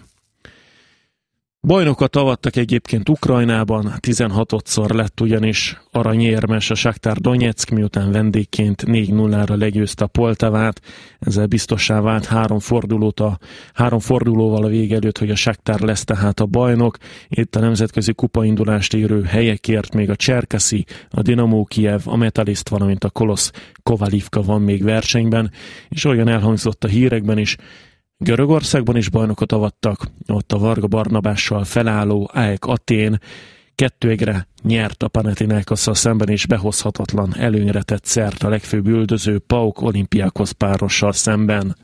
S1: Bajnokat avattak egyébként Ukrajnában, tizenhatodszor lett ugyanis aranyérmes a Shakhtar Donetsk, miután vendégként négy nullára legyőzte a Poltavát, ezzel biztossá vált három, fordulót a, három fordulóval a vég előtt, hogy a Shakhtar lesz tehát a bajnok. Itt a nemzetközi kupaindulást érő helyekért még a Cserkaszi, a Dinamo Kijev, a Metalist, valamint a Kolosz Kovalivka van még versenyben, és olyan elhangzott a hírekben is, Görögországban is bajnokot avattak, ott a Varga Barnabással felálló á e ká Atén kettő egyre nyert a Panathinaikosszal szemben, és behozhatatlan előnyre tett szert a legfőbb üldöző PAOK Olympiakos párossal szemben.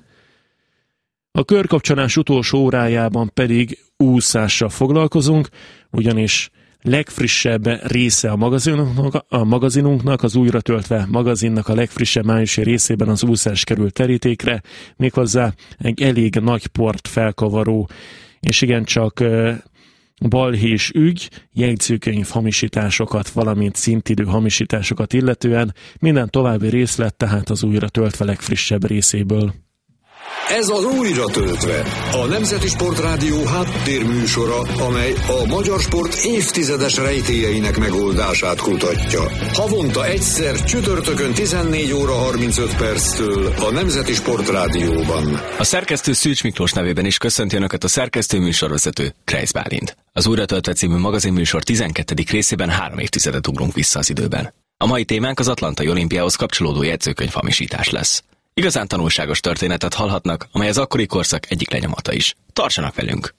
S1: A körkapcsolás utolsó órájában pedig úszással foglalkozunk, ugyanis legfrissebb része a magazinunknak, a magazinunknak, az újra töltve magazinnak a legfrissebb májusi részében az úszás került terítékre, méghozzá egy elég nagy port felkavaró, és igencsak balhés ügy, jegyzőkönyv hamisításokat, valamint szintidő hamisításokat illetően, minden további részlet tehát az újra töltve legfrissebb részéből.
S7: Ez az Újra töltve, a Nemzeti Sport Rádió háttérműsora, amely a magyar sport évtizedes rejtélyeinek megoldását kutatja. Havonta egyszer csütörtökön tizennégy óra harmincöt perctől a Nemzeti Sport Rádióban.
S11: A szerkesztő Szűcs Miklós nevében is köszönti Önöket a szerkesztő műsorvezető Kreisz Bálint. Az Újra töltve című magazinműsor tizenkettedik részében három évtizedet ugrunk vissza az időben. A mai témánk az Atlantai Olimpiához kapcsolódó jegyzőkönyv hamisítás lesz. Igazán tanulságos történetet hallhatnak, amely az akkori korszak egyik lenyomata is. Tartsanak velünk!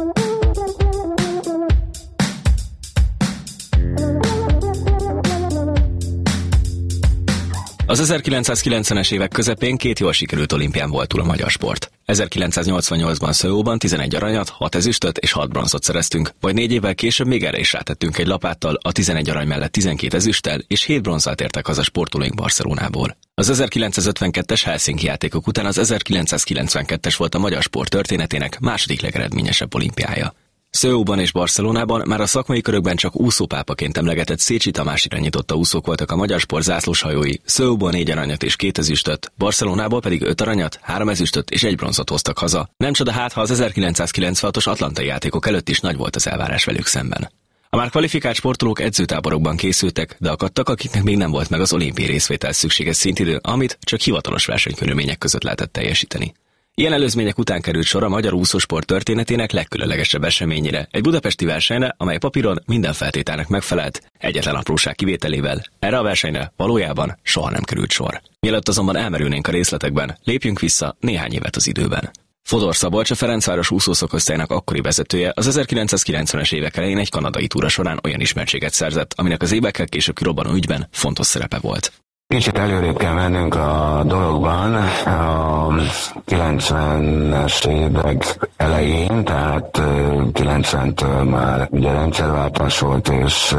S11: Az ezerkilencszázkilencvenes évek közepén két jól sikerült olimpián volt túl a magyar sport. ezerkilencszáznyolcvannyolcban Szeulban tizenegy aranyat, hat ezüstöt és hat bronzot szereztünk, majd négy évvel később még erre is rátettünk egy lapáttal, a tizenegy arany mellett tizenkét ezüsttel és hét bronzzal tértek haza sportolóink Barcelonából. Az ezerkilencszázötvenkettes Helsinki játékok után az ezerkilencszázkilencvenkettes volt a magyar sport történetének második legeredményesebb olimpiája. Szeulban és Barcelonában már a szakmai körökben csak úszópápaként emlegetett Szécsi Tamás irányította úszók voltak a magyar sport zászlóshajói, Szeulban négy aranyat és két ezüstöt, Barcelonából pedig öt aranyat, három ezüstöt és egy bronzot hoztak haza. Nem csoda hát, ha az ezerkilencszázkilencvenhatos atlantai játékok előtt is nagy volt az elvárás velük szemben. A már kvalifikált sportolók edzőtáborokban készültek, de akadtak, akiknek még nem volt meg az olimpiai részvétel szükséges szintidő, amit csak hivatalos versenykörülmények között lehetett teljesíteni. Ilyen előzmények után került sor a magyar úszósport történetének legkülönlegesebb eseményére, egy budapesti versenyre, amely papíron minden feltételnek megfelelt, egyetlen apróság kivételével. Erre a versenyre valójában soha nem került sor. Mielőtt azonban elmerülnénk a részletekben, lépjünk vissza néhány évet az időben. Fodor Szabolcs, a Ferencváros úszószakosztályának akkori vezetője az ezerkilencszázkilencvenes évek elején egy kanadai túra során olyan ismertséget szerzett, aminek az évekkel később kirobbanó ügyben fontos szerepe volt.
S12: Kicsit előrébb kell mennünk a dologban, a kilencvenes évek elején, tehát kilencventől már ugye rendszerváltás volt, és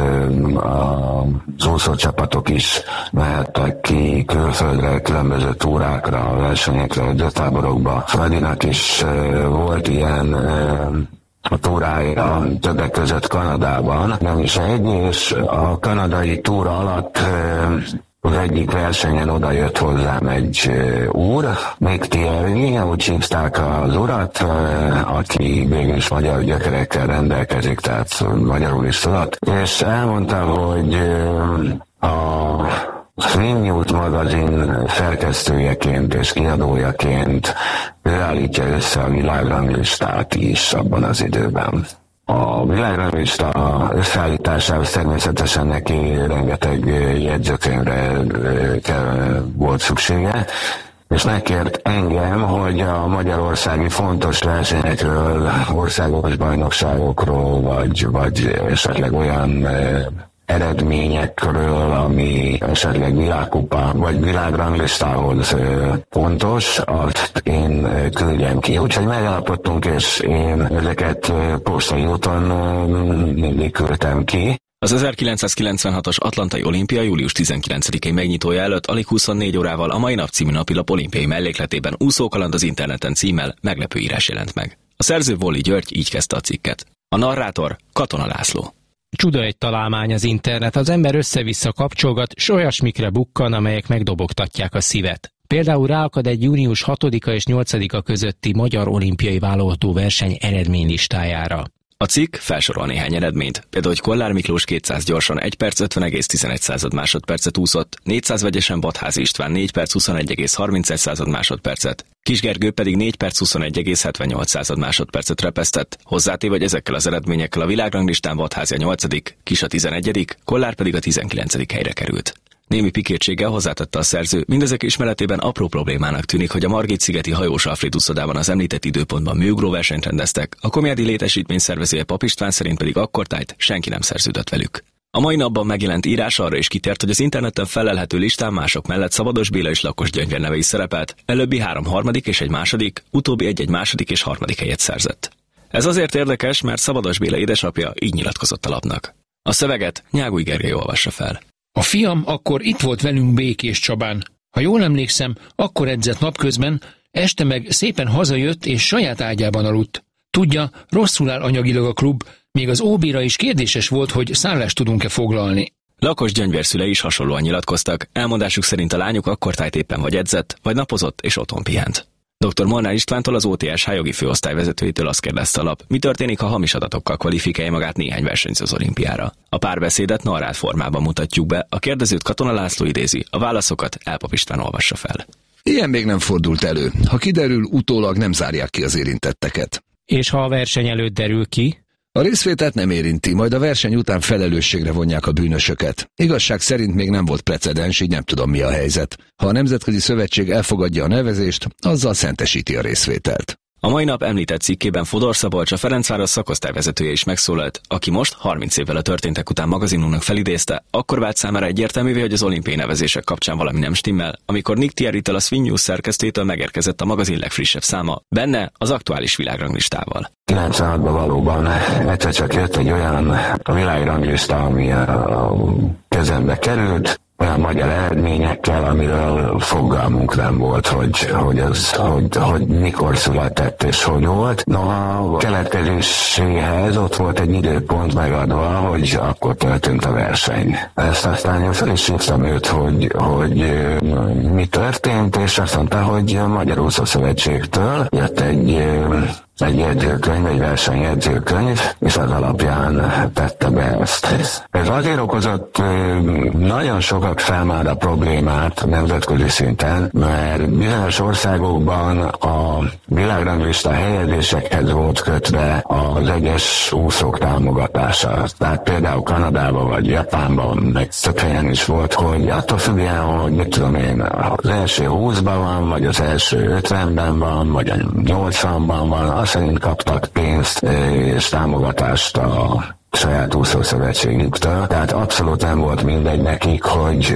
S12: az úszócsapatok is mehettek ki külföldre, különböző túrákra, versenyekre, edzőtáborokba. Fradinak is volt ilyen a túrája többek között Kanadában, nem is egy, és a kanadai túra alatt az egyik versenyen oda jött hozzám egy úr, Mick Thierry, úgy hívták az urat, aki végül is magyar gyökerekkel rendelkezik, tehát magyarul is tudott, és elmondta, hogy a Swing News magazin szerkesztőjeként és kiadójaként ő állítja össze a világranglistát is abban az időben. A világranglista összeállításához természetesen neki rengeteg jegyzőkönyvre volt szüksége, és megkért engem, hogy a magyarországi fontos versenyekről, országos bajnokságokról, vagy, vagy esetleg olyan eredményekről, ami esetleg világkupa vagy világranglistához fontos, azt én küldjem ki. Úgyhogy megállapodtunk, és én ezeket postai úton mindig küldtem ki.
S11: Az ezerkilencszázkilencvenhatos Atlantai Olimpia július tizenkilencedikei megnyitója előtt alig huszonnégy órával a Mai Nap című napilap olimpiai mellékletében Úszókaland az interneten címmel meglepő írás jelent meg. A szerző Volli György így kezdte a cikket. A narrátor Katona László.
S13: Csuda egy találmány az internet, az ember össze-vissza kapcsolgat, s olyasmikre bukkan, amelyek megdobogtatják a szívet. Például ráakad egy június hatodika és nyolcadika közötti magyar olimpiai válogató verseny eredménylistájára.
S11: A cikk felsorol néhány eredményt, például, hogy Kollár Miklós kétszáz gyorsan egy perc ötven egész tizenegy század másodpercet úszott, négyszáz vegyesen Badházi István négy perc huszonegy egész harmincegy század másodpercet, Kis Gergő pedig négy perc huszonegy egész hetvennyolc század másodpercet repesztett, hozzátéve, hogy ezekkel az eredményekkel a világranglistán Badházi a nyolcadik, Kis a tizenegyedik, Kollár pedig a tizenkilencedik helyre került. Némi pikértséggel hozzátette a szerző, mindezek ismeretében apró problémának tűnik, hogy a Margit-szigeti hajós Alfred uszodában az említett időpontban műugró versenyt rendeztek, a Komjádi létesítmény szervezője Pap István szerint pedig akkortájt senki nem szerződött velük. A Mai Napban megjelent írás arra is kitért, hogy az interneten felelhető listán mások mellett Szabados Béla és Lakos Gyöngyvér neve is szerepelt, előbbi három harmadik és egy második, utóbbi egy-egy második és harmadik helyet szerzett. Ez azért érdekes, mert Szabados Béla édesapja így nyilatkozott a lapnak. A szöveget Nyágúj Gergely olvassa fel.
S14: A fiam akkor itt volt velünk Békés Csabán. Ha jól emlékszem, akkor edzett napközben, este meg szépen hazajött és saját ágyában aludt. Tudja, rosszul áll anyagilag a klub, még az ó bé-ra is kérdéses volt, hogy szállást tudunk-e foglalni.
S11: Lakos Gyöngyvér szülei is hasonlóan nyilatkoztak, elmondásuk szerint a lányuk akkortájt éppen vagy edzett, vagy napozott és otthon pihent. doktor Molnár Istvántól, az o té es há jogi főosztályvezetőjétől azt kérdezte a lap, mi történik, ha hamis adatokkal kvalifikálja magát néhány versenyző az olimpiára. A párbeszédet narrált formában mutatjuk be, a kérdezőt Katona László idézi, a válaszokat Pap István olvassa fel.
S15: Ilyen még nem fordult elő. Ha kiderül, utólag nem zárják ki az érintetteket.
S13: És ha a verseny előtt derül ki?
S15: A részvételt nem érinti, majd a verseny után felelősségre vonják a bűnösöket. Igazság szerint még nem volt precedens, így nem tudom, mi a helyzet. Ha a Nemzetközi Szövetség elfogadja a nevezést, azzal szentesíti a részvételt.
S11: A mai nap említett cikkében Fodor Szabolcs, a Ferencváros szakosztályvezetője is megszólalt, aki most harminc évvel a történtek után magazinunknak felidézte, akkor vált számára egyértelművé, hogy az olimpiai nevezések kapcsán valami nem stimmel, amikor Nick Thierrytől, a Swing News szerkesztőjétől megérkezett a magazin legfrissebb száma, benne az aktuális világranglistával.
S12: kilencvenhatban valóban egyszer csak jött egy olyan világranglista, ami a kezembe került, olyan magyar eredményekkel, amiről fogalmunk nem volt, hogy, hogy, az, hogy, hogy mikor született és hogy volt. No, a keletkezéséhez ott volt egy időpont megadva, hogy akkor történt a verseny. Ezt aztán én fel is hívtam őt, hogy, hogy mi történt, és azt mondta, hogy a Magyar Úszó Szövetségtől jött egy egy jegyzőkönyv, egy versenyjegyzőkönyv, és az alapján tette be ezt. Ez azért okozott nagyon sokak számára problémát nemzetközi szinten, mert bizonyos országokban a világranglista helyezésekhez volt kötve az egyes úszók támogatása. Tehát például Kanadában vagy Japánban, meg több helyen is volt, hogy attól függően, hogy mit tudom én, az első húszban van, vagy az első ötvenben van, vagy a nyolcvanban van, azt szerint kaptak pénzt és támogatást a saját úszószövetségüktől. Tehát abszolút nem volt mindegy nekik, hogy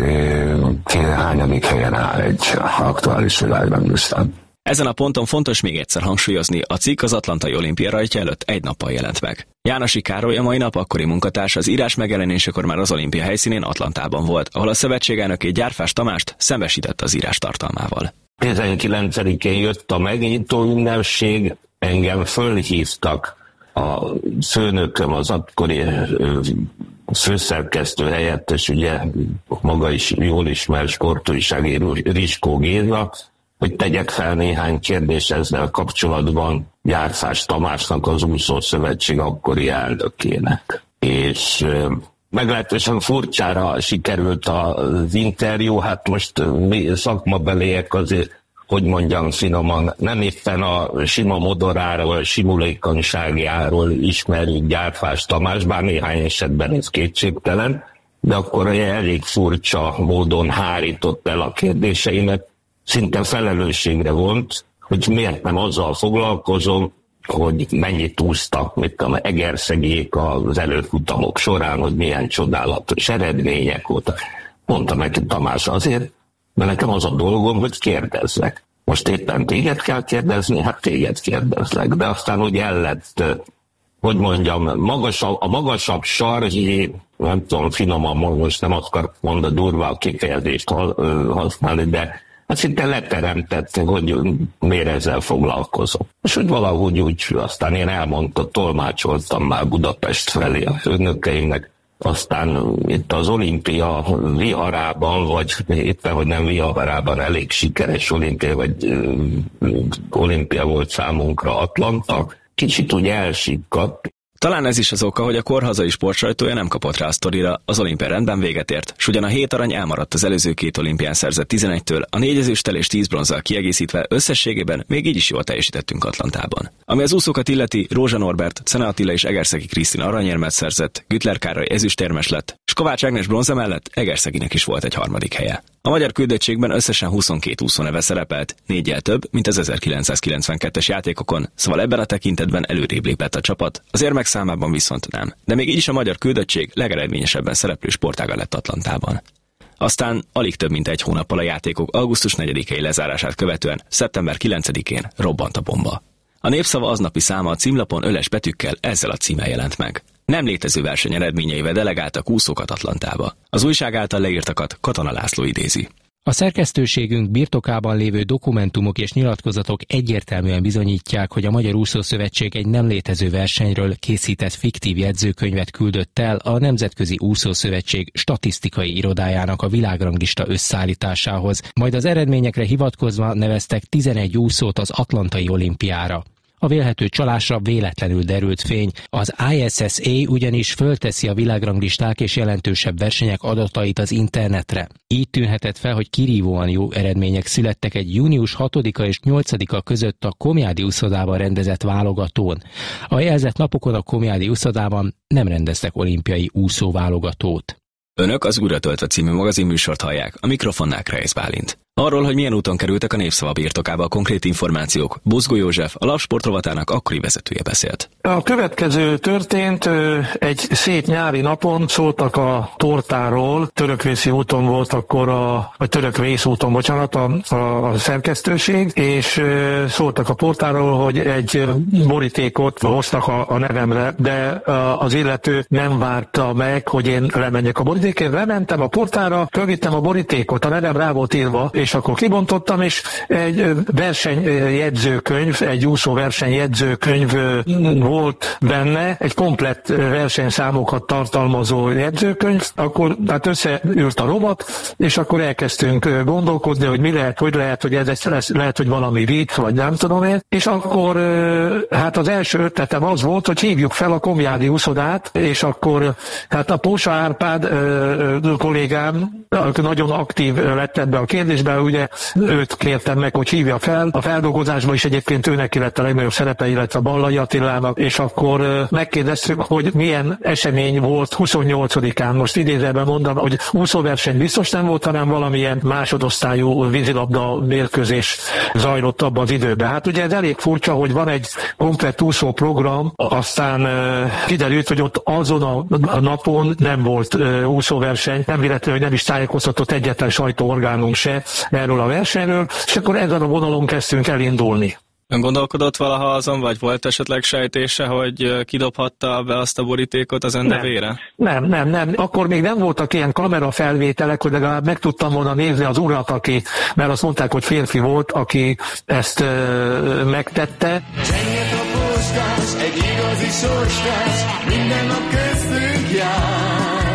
S12: ki hányadik helyen áll egy aktuális világranglistán.
S11: Ezen a ponton fontos még egyszer hangsúlyozni, a cikk az Atlantai Olimpia rajtja előtt egy nappal jelent meg. Jánosi Károly, a mai nap akkori munkatárs, az írás megjelenésekor már az olimpia helyszínén, Atlantában volt, ahol a szövetségelnökét, Gyárfás Tamást szembesítette az írás tartalmával.
S16: tizenkilencedikén jött a megnyitó ünnepség, engem fölhívtak a főnököm, az akkori főszerkesztő helyettes, ugye maga is jól ismert sportújságíró Riskó Géza, hogy tegyek fel néhány kérdést ezzel kapcsolatban Gyárfás Tamásnak, az Úszó Szövetség akkori elnökének. És meglehetősen furcsára sikerült az interjú, hát most mi szakmabeliek azért, hogy mondjam finoman, nem éppen a sima modoráról, simulékonyságáról ismerjük Gyárfás Tamás, bár néhány esetben ez kétségtelen, de akkor elég furcsa módon hárított el a kérdéseimet, szinte felelősségre vont, hogy miért nem azzal foglalkozom, hogy mennyit úsztak, mit tudom, egerszegiek az előfutamok során, hogy milyen csodálatos eredmények voltak. Mondta neki Tamás azért, mert nekem az a dolgom, hogy kérdezzek. Most éppen téged kell kérdezni, hát téged kérdezlek, de aztán úgy el lett, hogy mondjam, magasabb, a magasabb sarzi, nem tudom, finoman most nem akar mondani durva a kifejezést használni, de hát szinte leteremtett, hogy miért ezzel foglalkozom. És hogy valahogy úgy, aztán én elmondtam, tolmácsoltam már Budapest felé a főnökeinek, aztán itt az olimpia viharában, vagy éppen, hogy nem viharában, elég sikeres olimpia, vagy ö, olimpia volt számunkra Atlanta, kicsit úgy elsikkadt.
S11: Talán ez is az oka, hogy a kor hazai sportsajtója nem kapott rá a sztorira, az olimpia rendben véget ért, s ugyan a hét arany elmaradt az előző két olimpián szerzett tizenegytől, a négy ezüsttel és tíz bronzzal kiegészítve összességében még így is jól teljesítettünk Atlantában. Ami az úszókat illeti, Rózsa Norbert, Szene Attila és Egerszegi Krisztina aranyérmet szerzett, Güttler Károly ezüstérmes lett, s Kovács Ágnes bronza mellett Egerszeginek is volt egy harmadik helye. A magyar küldöttségben összesen huszonkét úszóneve szerepelt, négyel több, mint az ezerkilencszázkilencvenkettes játékokon, szóval ebben a tekintetben előrébb lépett a csapat, az érmek számában viszont nem. De még így is a magyar küldöttség legeredményesebben szereplő sportága lett Atlantában. Aztán alig több mint egy hónappal a játékok augusztus negyedikei lezárását követően, szeptember kilencedikén robbant a bomba. A Népszava aznapi száma a címlapon öles betűkkel ezzel a címmel jelent meg. Nem létező verseny eredményeivel delegáltak úszókat Atlantába. Az újság által leírtakat Katona László idézi.
S13: A szerkesztőségünk birtokában lévő dokumentumok és nyilatkozatok egyértelműen bizonyítják, hogy a Magyar Úszószövetség egy nem létező versenyről készített fiktív jegyzőkönyvet küldött el a Nemzetközi Úszószövetség statisztikai irodájának a világranglista összeállításához, majd az eredményekre hivatkozva neveztek tizenegy úszót az Atlantai Olimpiára. A vélhető csalásra véletlenül derült fény. Az I S S A ugyanis fölteszi a világranglisták és jelentősebb versenyek adatait az internetre. Így tűnhetett fel, hogy kirívóan jó eredmények születtek egy június hatodika és nyolcadika között a Komjádi úszodában rendezett válogatón. A jelzett napokon a Komjádi úszodában nem rendeztek olimpiai úszóválogatót.
S11: Önök az Újra töltve című magazin műsort hallják, a mikrofonnál Kreisz Bálint. Arról, hogy milyen úton kerültek a Népszava birtokába a konkrét információk, Buzgó József, a lapsport rovatának akkori vezetője beszélt.
S17: A következő történt, egy szép nyári napon szóltak a Tortáról, Törökvészi úton volt akkor a, vagy Törökvész úton, bocsánat, a, a, a szerkesztőség, és szóltak a Portáról, hogy egy borítékot hoztak a, a nevemre, de az illető nem várta meg, hogy én lemenjek a borítékért. Lementem a Portára, fölvittem a borítékot, a nevem rá volt írva, és akkor kibontottam, és egy versenyjegyzőkönyv, egy úszó versenyjegyzőkönyv volt benne, egy komplett versenyszámokat tartalmazó jegyzőkönyv, akkor hát összeült a rovat, és akkor elkezdtünk gondolkodni, hogy mi lehet, hogy lehet, hogy ez lesz, lehet, hogy valami vicc, vagy nem tudom én, és akkor hát az első ötletem az volt, hogy hívjuk fel a Komjádi úszodát, és akkor hát a Pósa Árpád kollégám nagyon aktív lett ebbe a kérdésbe, ugye őt kértem meg, hogy hívja fel. A feldolgozásban is egyébként őnek lett a legnagyobb szerepe, illetve a Ballai Attilának, és akkor megkérdeztük, hogy milyen esemény volt huszonnyolcadikán. Most idézőben mondom, hogy úszóverseny biztos nem volt, hanem valamilyen másodosztályú vízilabda mérkőzés zajlott abban az időben. Hát ugye ez elég furcsa, hogy van egy komplett úszó program, aztán kiderült, hogy ott azon a napon nem volt úszóverseny, nem véletlenül, hogy nem is tájékoztatott egyetlen sajtóorgánunk se erről a versenyről, és akkor ezen a vonalon kezdtünk elindulni.
S11: Ön gondolkodott valaha azon, vagy volt esetleg sejtése, hogy kidobhatta be azt a borítékot az ön nevére?
S17: Nem, nem, nem. Akkor még nem voltak ilyen kamerafelvételek, hogy legalább meg tudtam volna nézni az urat, aki, mert azt mondták, hogy férfi volt, aki ezt ö, megtette.
S9: Zsenget a postás, egy igazi sorstás, minden nap köztünk jár.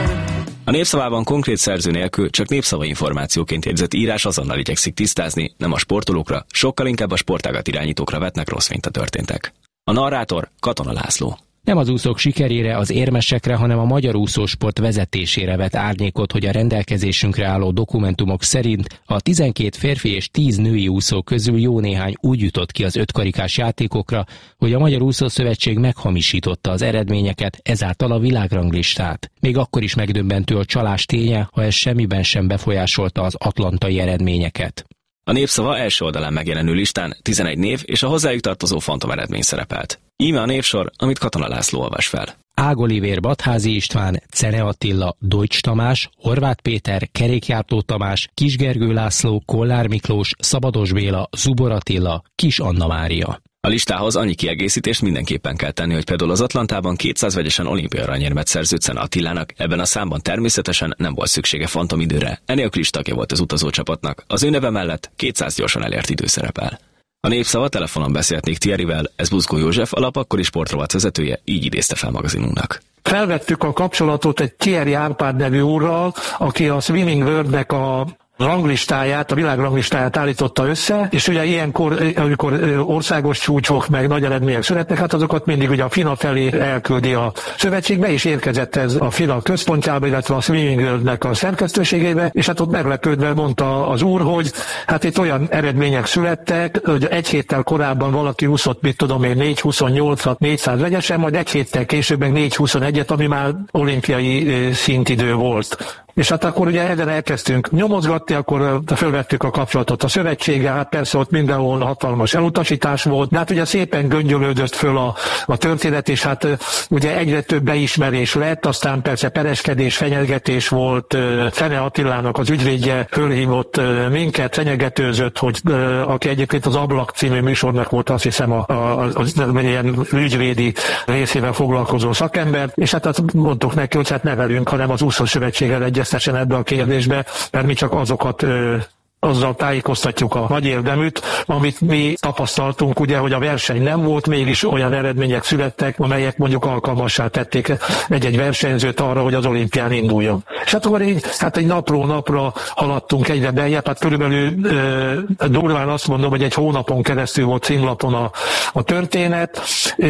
S11: A Népszavában konkrét szerző nélkül csak népszava információként jegyzett írás azonnal igyekszik tisztázni, nem a sportolókra, sokkal inkább a sportágat irányítókra vetnek rossz fényt a történtek. A narrátor Katona László.
S13: Nem az úszók sikerére, az érmesekre, hanem a magyar úszósport vezetésére vet árnyékot, hogy a rendelkezésünkre álló dokumentumok szerint a tizenkét férfi és tíz női úszó közül jó néhány úgy jutott ki az ötkarikás játékokra, hogy a Magyar Úszószövetség meghamisította az eredményeket, ezáltal a világranglistát. Még akkor is megdöbbentő a csalás ténye, ha ez semmiben sem befolyásolta az atlantai eredményeket.
S11: A Népszava első oldalán megjelenő listán tizenegy név és a hozzájuk tartozó fantom eredmény szerepelt. Íme a névsor, amit Katona László olvas fel.
S13: Ágolivér Badházi István, Cene Attila, Deutsch Tamás, Horváth Péter, Kerékjártó Tamás, Kisgergő László, Kollár Miklós, Szabados Béla, Zubor Attila, Kis Anna Mária.
S11: A listához annyi kiegészítést mindenképpen kell tenni, hogy például az Atlantában kétszáz vegyesen olimpiai aranyérmet szerző Cene Attilának ebben a számban természetesen nem volt szüksége fantomidőre, enélkül is tagja volt az utazócsapatnak, az ő neve mellett kétszáz gyorsan elért idő szerepel. A Népszava telefonon beszéltnék Thierryvel, ez Buzgó József, a lap akkori sportrovat vezetője, így idézte fel magazinunknak.
S17: Felvettük a kapcsolatot egy Thierry Árpád nevű úrral, aki a Swimming World-nek a ranglistáját, a világranglistáját állította össze, és ugye ilyenkor, amikor országos csúcsok meg nagy eredmények születnek, hát azokat mindig ugye a FINA felé elküldi a szövetségbe, és érkezett ez a FINA központjába, illetve a Swimming World-nek a szerkesztőségébe, és hát ott meglepődve mondta az úr, hogy hát itt olyan eredmények születtek, hogy egy héttel korábban valaki úszott, mit tudom én, négy huszonnyolcat, négyszáz vegyesen, majd egy héttel később meg négy huszonegyet, ami már olimpiai szintidő volt. És hát akkor ugye ezen elkezdtünk nyomozgatni, akkor fölvettük a kapcsolatot a szövetséggel, hát persze ott mindenhol hatalmas elutasítás volt, de hát ugye szépen göngyölődött föl a, a történet, és hát ugye egyre több beismerés lett, aztán persze pereskedés, fenyegetés volt, Cene Attilának az ügyvédje fölhívott minket, fenyegetőzött, hogy aki egyébként az Ablak című műsornak volt, azt hiszem a, a, a, az ilyen ügyvédi részével foglalkozó szakember, és hát azt mondtuk neki, hogy hát ne velünk, hanem az úszószövetséggel egyeztessen ebbe a kérdésbe, mert mi csak azokat ö, azzal tájékoztatjuk a nagy érdeműt, amit mi tapasztaltunk, ugye, hogy a verseny nem volt, mégis olyan eredmények születtek, amelyek mondjuk alkalmassá tették egy-egy versenyzőt arra, hogy az olimpián induljon. És hát akkor így, hát egy napról napra haladtunk egyre beljebb, hát körülbelül e, durván azt mondom, hogy egy hónapon keresztül volt címlapon a, a történet, e,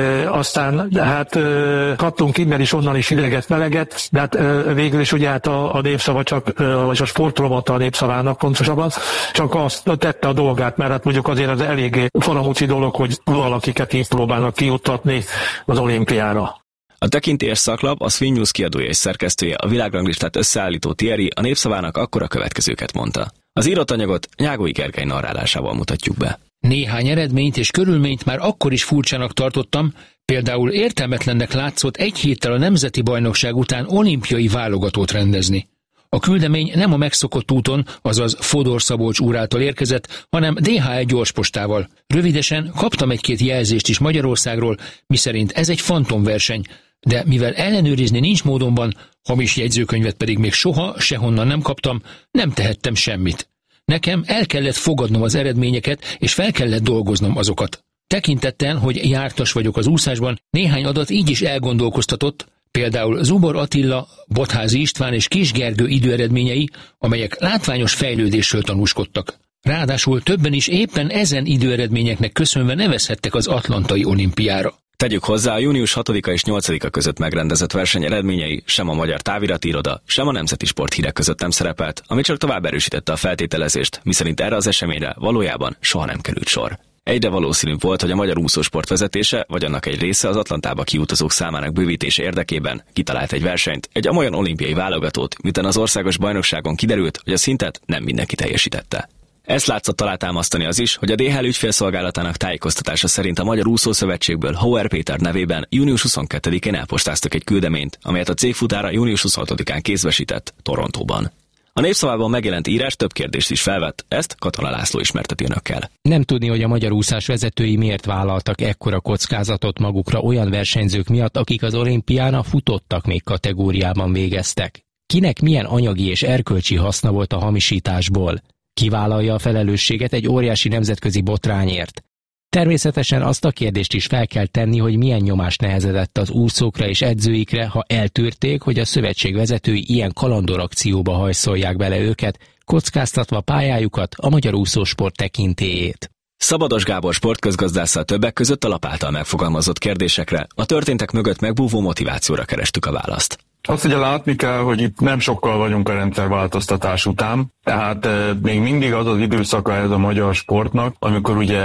S17: aztán hát e, kaptunk innen is, onnan is ideget, meleget, de hát e, végül is ugye hát a, a népszava csak, e, vagy a sportrovata a népszavának pontosabban, csak azt tette a dolgát, mert hát mondjuk azért az eléggé faramúci dolog, hogy valakiket így próbálnak kijuttatni az olimpiára.
S11: A tekintélyes szaklap, a Swing News kiadója és szerkesztője, a világranglistát összeállító Thierry a népszavának akkor a következőket mondta. Az írott anyagot Nyágói Gergely narrálásával mutatjuk be.
S14: Néhány eredményt és körülményt már akkor is furcsának tartottam, például értelmetlennek látszott egy héttel a nemzeti bajnokság után olimpiai válogatót rendezni. A küldemény nem a megszokott úton, azaz Fodor Szabolcs úr által érkezett, hanem dé há egy gyorspostával. Rövidesen kaptam egy-két jelzést is Magyarországról, miszerint ez egy fantomverseny, de mivel ellenőrizni nincs módonban, hamis jegyzőkönyvet pedig még soha sehonnan nem kaptam, nem tehettem semmit. Nekem el kellett fogadnom az eredményeket, és fel kellett dolgoznom azokat. Tekintettel, hogy jártas vagyok az úszásban, néhány adat így is elgondolkoztatott, például Zubor Attila, Botházi István és Kis Gergő időeredményei, amelyek látványos fejlődésről tanúskodtak. Ráadásul többen is éppen ezen időeredményeknek köszönve nevezhettek az atlantai olimpiára.
S11: Tegyük hozzá, a június hatodika és nyolcadika között megrendezett verseny eredményei sem a Magyar Távirati Iroda, sem a Nemzeti Sporthírek között nem szerepelt, ami csak tovább erősítette a feltételezést, miszerint erre az eseményre valójában soha nem került sor. Egyre valószínűbb volt, hogy a magyar úszósport vezetése, vagy annak egy része az Atlantába kiutazók számának bővítése érdekében kitalált egy versenyt, egy amolyan olimpiai válogatót, miután az országos bajnokságon kiderült, hogy a szintet nem mindenki teljesítette. Ezt látszott alátámasztani az is, hogy a dé há el ügyfélszolgálatának tájékoztatása szerint a Magyar Úszószövetségből Hauer Péter nevében június huszonkettedikén elpostáztak egy küldeményt, amelyet a cég futára június huszonhatodikán kézbesített Torontóban. A Népszavában megjelent írás több kérdést is felvett, ezt Katona László ismerteti önökkel.
S13: Nem tudni, hogy a magyar úszás vezetői miért vállaltak ekkora kockázatot magukra olyan versenyzők miatt, akik az olimpián a futottak még kategóriában végeztek. Kinek milyen anyagi és erkölcsi haszna volt a hamisításból? Ki vállalja a felelősséget egy óriási nemzetközi botrányért? Természetesen azt a kérdést is fel kell tenni, hogy milyen nyomás nehezedett az úszókra és edzőikre, ha eltűrték, hogy a szövetség vezetői ilyen kalandorakcióba hajszolják bele őket, kockáztatva pályájukat, a magyar úszósport tekintélyét.
S11: Szabados Gábor sportközgazdásszal többek között a lap által megfogalmazott kérdésekre, a történtek mögött megbúvó motivációra kerestük a választ.
S6: Azt ugye látni kell, hogy itt nem sokkal vagyunk a rendszerváltoztatás után, tehát e, még mindig az az időszaka ez a magyar sportnak, amikor ugye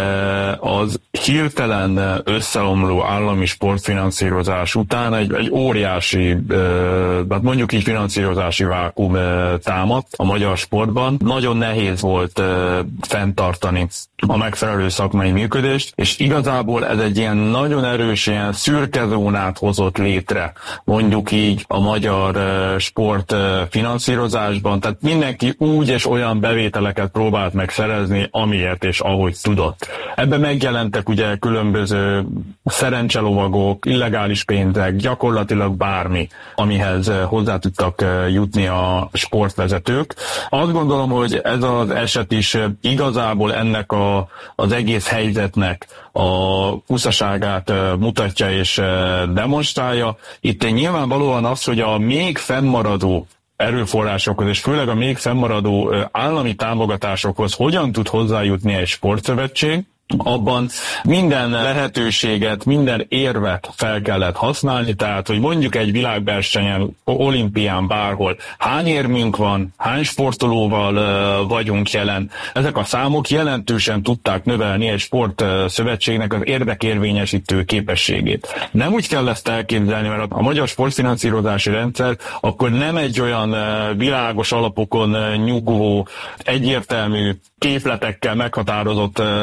S6: az hirtelen összeomló állami sportfinanszírozás után egy, egy óriási, e, hát mondjuk így finanszírozási vákum e, támadt a magyar sportban. Nagyon nehéz volt e, fenntartani a megfelelő szakmai működést, és igazából ez egy ilyen nagyon erős, ilyen szürke zónát hozott létre, mondjuk így a magyar uh, sport uh, finanszírozásban, tehát mindenki úgy és olyan bevételeket próbált meg szerezni, amiért és ahogy tudott. Ebben megjelentek ugye különböző szerencselovagok, illegális pénzek, gyakorlatilag bármi, amihez uh, hozzá tudtak uh, jutni a sportvezetők. Azt gondolom, hogy ez az eset is uh, igazából ennek a, az egész helyzetnek a uszaságát uh, mutatja és uh, demonstrálja. Itt nyilvánvalóan az, hogy a még fennmaradó erőforrásokhoz, és főleg a még fennmaradó uh, állami támogatásokhoz hogyan tud hozzájutni egy sportszövetség, abban minden lehetőséget, minden érvet fel kellett használni, tehát, hogy mondjuk egy világversenyen, olimpián, bárhol hány érmünk van, hány sportolóval uh, vagyunk jelen. Ezek a számok jelentősen tudták növelni egy sportszövetségnek az érdekérvényesítő képességét. Nem úgy kell ezt elképzelni, mert a magyar sportfinanszírozási rendszer akkor nem egy olyan uh, világos alapokon uh, nyugvó, egyértelmű képletekkel meghatározott uh, rendszer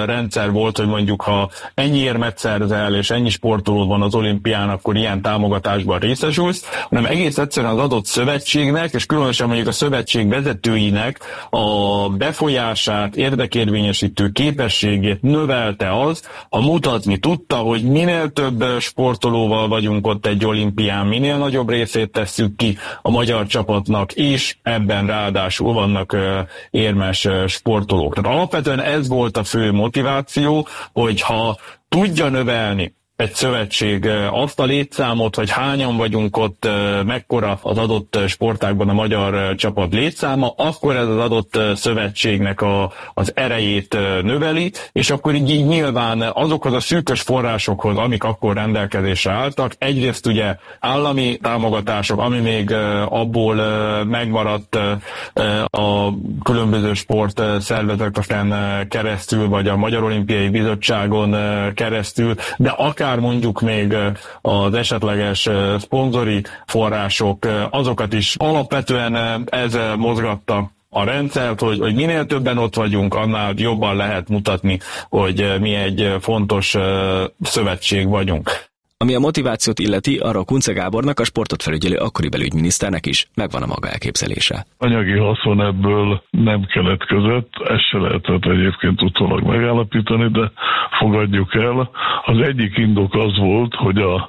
S18: rendszer volt, hogy mondjuk ha ennyi érmet szerzel és ennyi sportolód van az olimpián, akkor ilyen támogatásban részesülsz, hanem egész egyszerűen az adott szövetségnek, és különösen mondjuk a szövetség vezetőinek a befolyását, érdekérvényesítő képességét növelte az, ha mutatni tudta, hogy minél több sportolóval vagyunk ott egy olimpián, minél nagyobb részét tesszük ki a magyar csapatnak, és ebben ráadásul vannak érmes sportolók. Tehát alapvetően ez volt a fő motiváció, hogyha tudja növelni egy szövetség azt a létszámot, hogy hányan vagyunk ott, mekkora az adott sportágban a magyar csapat létszáma, akkor ez az adott szövetségnek a, az erejét növeli, és akkor így nyilván azokhoz a szűkös forrásokhoz, amik akkor rendelkezésre álltak, egyrészt ugye állami támogatások, ami még abból megmaradt a különböző sport szervezeteken keresztül, vagy a Magyar Olimpiai Bizottságon keresztül, de akár mondjuk még az esetleges szponzori források, azokat is alapvetően ez mozgatta a rendszert, hogy, hogy minél többen ott vagyunk, annál jobban lehet mutatni, hogy mi egy fontos szövetség vagyunk.
S11: Ami a motivációt illeti, arra Kunce Gábornak, a sportot felügyelő akkori belügyminiszternek is megvan a maga elképzelése.
S19: Anyagi haszon ebből nem keletkezett, ezt se lehetett egyébként utólag megállapítani, de fogadjuk el. Az egyik indok az volt, hogy a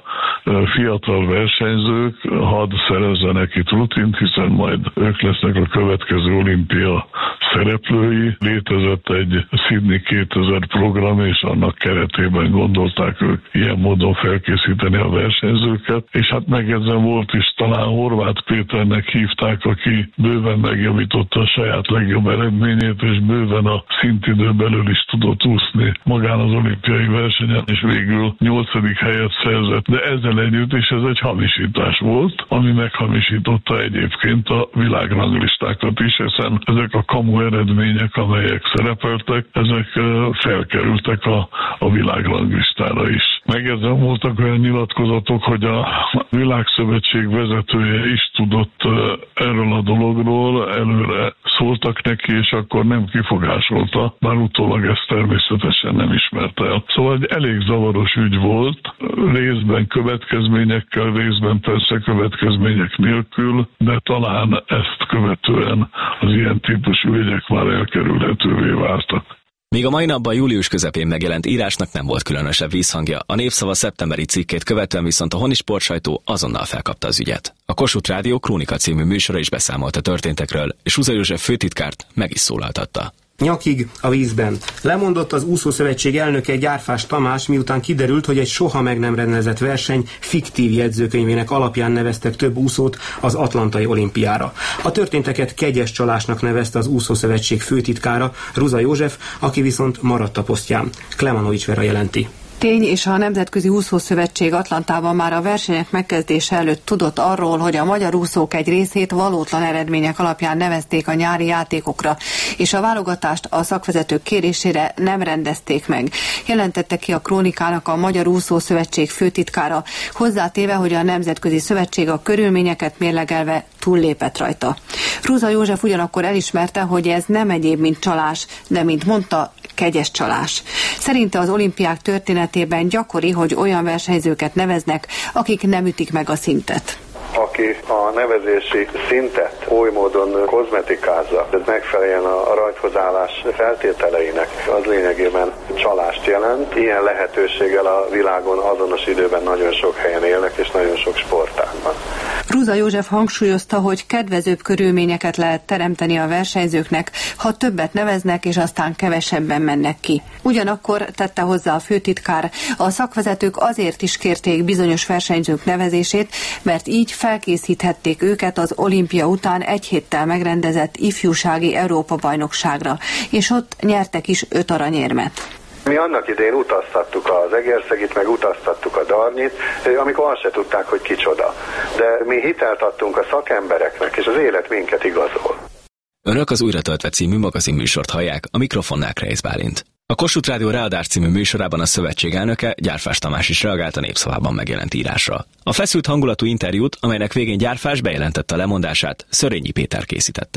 S19: fiatal versenyzők hadd szerezzenek itt rutint, hiszen majd ők lesznek a következő olimpia szereplői. Létezett egy Sydney kétezer program, és annak keretében gondolták ők ilyen módon felkészíteni a versenyzőket, és hát megjegyzem, volt is, talán Horváth Péternek hívták, aki bőven megjavította a saját legjobb eredményét, és bőven a szintidő belül is tudott úszni magán az olimpiai versenyen, és végül nyolcadik helyet szerzett. De ezzel együtt is ez egy hamisítás volt, ami meghamisította egyébként a világranglistákat is, hiszen ezek a kamu eredmények, amelyek szerepeltek, ezek felkerültek a, a világranglistára is. Megjegyzem, voltak olyan nyilatkozatok, hogy a Világszövetség vezetője is tudott erről a dologról, előre szóltak neki, és akkor nem kifogásolta, bár utólag ezt természetesen nem ismerte el. Szóval egy elég zavaros ügy volt, részben következményekkel, részben persze következmények nélkül, de talán ezt követően az ilyen típusú ügyek már elkerülhetővé váltak.
S11: Míg a mai napban július közepén megjelent írásnak nem volt különösebb vízhangja, a Népszava szeptemberi cikkét követően viszont a honi sportsajtó azonnal felkapta az ügyet. A Kossuth Rádió Krónika című műsora is beszámolt a történtekről, és Huza József főtitkárt meg is szólaltatta.
S20: Nyakig a vízben. Lemondott az úszószövetség elnöke Gyárfás Tamás, miután kiderült, hogy egy soha meg nem rendezett verseny fiktív jegyzőkönyvének alapján neveztek több úszót az Atlantai olimpiára. A történteket kegyes csalásnak nevezte az úszószövetség főtitkára, Ruza József, aki viszont maradt a posztján. Klemanovics Vera jelenti.
S21: Tény, és a Nemzetközi Úszószövetség Atlantában már a versenyek megkezdése előtt tudott arról, hogy a magyar úszók egy részét valótlan eredmények alapján nevezték a nyári játékokra, és a válogatást a szakvezetők kérésére nem rendezték meg. Jelentette ki a Krónikának a Magyar Úszószövetség főtitkára, hozzátéve, hogy a Nemzetközi Szövetség a körülményeket mérlegelve túllépett rajta. Ruza József ugyanakkor elismerte, hogy ez nem egyéb, mint csalás, de mint mondta, kegyes csalás. Szerinte az olimpiák történetében gyakori, hogy olyan versenyzőket neveznek, akik nem ütik meg a szintet.
S22: Aki a nevezési szintet oly módon kozmetikázza, ez megfeleljen a rajthozállás feltételeinek, az lényegében csalást jelent. Ilyen lehetőséggel a világon azonos időben nagyon sok helyen élnek, és nagyon sok sportágban.
S21: Ruza József hangsúlyozta, hogy kedvezőbb körülményeket lehet teremteni a versenyzőknek, ha többet neveznek, és aztán kevesebben mennek ki. Ugyanakkor tette hozzá a főtitkár, a szakvezetők azért is kérték bizonyos versenyzők nevezését, mert így felkészíthették őket az olimpia után egy héttel megrendezett ifjúsági Európa-bajnokságra, és ott nyertek is öt aranyérmet.
S22: Mi annak idején utaztattuk az Egerszegit, meg utaztattuk a Darnyit, amikor azt se tudták, hogy kicsoda. De mi hitelt adtunk a szakembereknek, és az élet minket igazol.
S11: Önök az Újra töltve című magazinműsort hallják, a mikrofonnál Kreisz Bálint. A Kossuth Rádió Ráadás című műsorában a szövetség elnöke, Gyárfás Tamás is reagált a Népszavában megjelent írásra. A feszült hangulatú interjút, amelynek végén Gyárfás bejelentette a lemondását, Szörényi Péter készítette.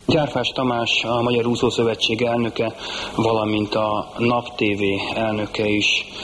S2: Gyárfás Tamás, a Magyar Úszó Szövetség elnöke, valamint a Nap té vé elnöke is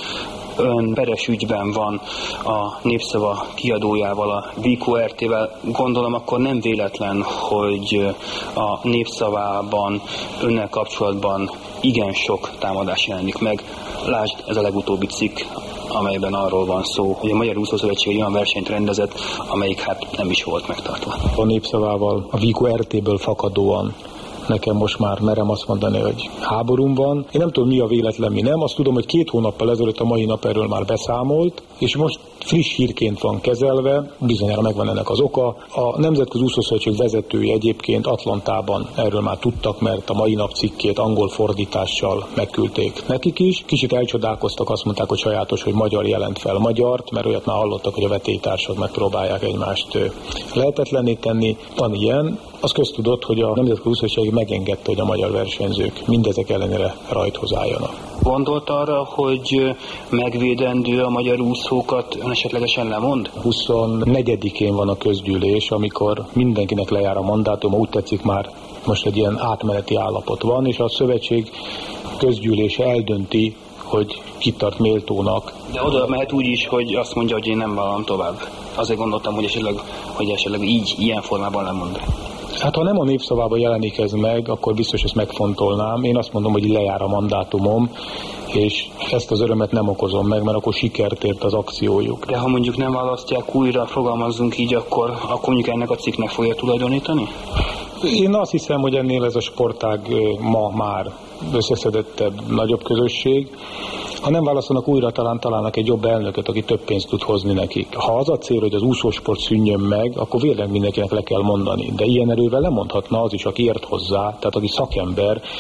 S2: ön peres ügyben van a Népszava kiadójával, a vé kú er té-vel. Gondolom akkor nem véletlen, hogy a Népszavában önnel kapcsolatban igen sok támadás jelenik meg. Lásd, ez a legutóbbi cikk, amelyben arról van szó, hogy a Magyar Úszó Szövetség egy olyan versenyt rendezett, amelyik hát nem is volt megtartva.
S4: A Népszavával, a vé kú er té-ből fakadóan nekem most már merem azt mondani, hogy háborúm van. Én nem tudom, mi a véletlen, mi nem. Azt tudom, hogy két hónappal ezelőtt a mai nap erről már beszámolt, és most friss hírként van kezelve, bizonyára megvan ennek az oka. A Nemzetközi Úszószövetség vezetői egyébként Atlantában erről már tudtak, mert a mai nap cikkét angol fordítással megküldték nekik is. Kicsit elcsodálkoztak, azt mondták, hogy sajátos, hogy magyar jelent fel magyart, mert olyat már hallottak, hogy a vetélytársak megpróbálják egymást lehetetlenné tenni. Van ilyen. Az köztudott, hogy a Nemzetközi Úszószövetség megengedte, hogy a magyar versenyzők mindezek ellenére rajthoz álljanak.
S2: Gondolt arra, hogy megvédendő a magyar úszókat ön esetlegesen lemond?
S4: huszonnegyedikén van a közgyűlés, amikor mindenkinek lejár a mandátuma, úgy tetszik már most egy ilyen átmeneti állapot van, és a szövetség közgyűlése eldönti, hogy kit tart méltónak.
S2: De oda mehet úgy is, hogy azt mondja, hogy én nem vállalom tovább. Azért gondoltam, hogy esetleg, hogy esetleg így, ilyen formában lemond.
S4: Hát ha nem a Népszavában jelenik ez meg, akkor biztos ezt megfontolnám. Én azt mondom, hogy lejár a mandátumom, és ezt az örömet nem okozom meg, mert akkor sikert ért az akciójuk.
S2: De ha mondjuk nem választják újra, fogalmazzunk így, akkor, akkor mondjuk ennek a cikknek fogja tulajdonítani?
S4: Én azt hiszem, hogy ennél ez a sportág ma már összeszedettebb, nagyobb közösség. Ha nem választanak újra, talán találnak egy jobb elnököt, aki több pénzt tud hozni nekik. Ha az a cél, hogy az úszósport szűnjön meg, akkor végleg mindenkinek le kell mondani. De ilyen erővel lemondhatna az is, aki ért hozzá, tehát aki szakember,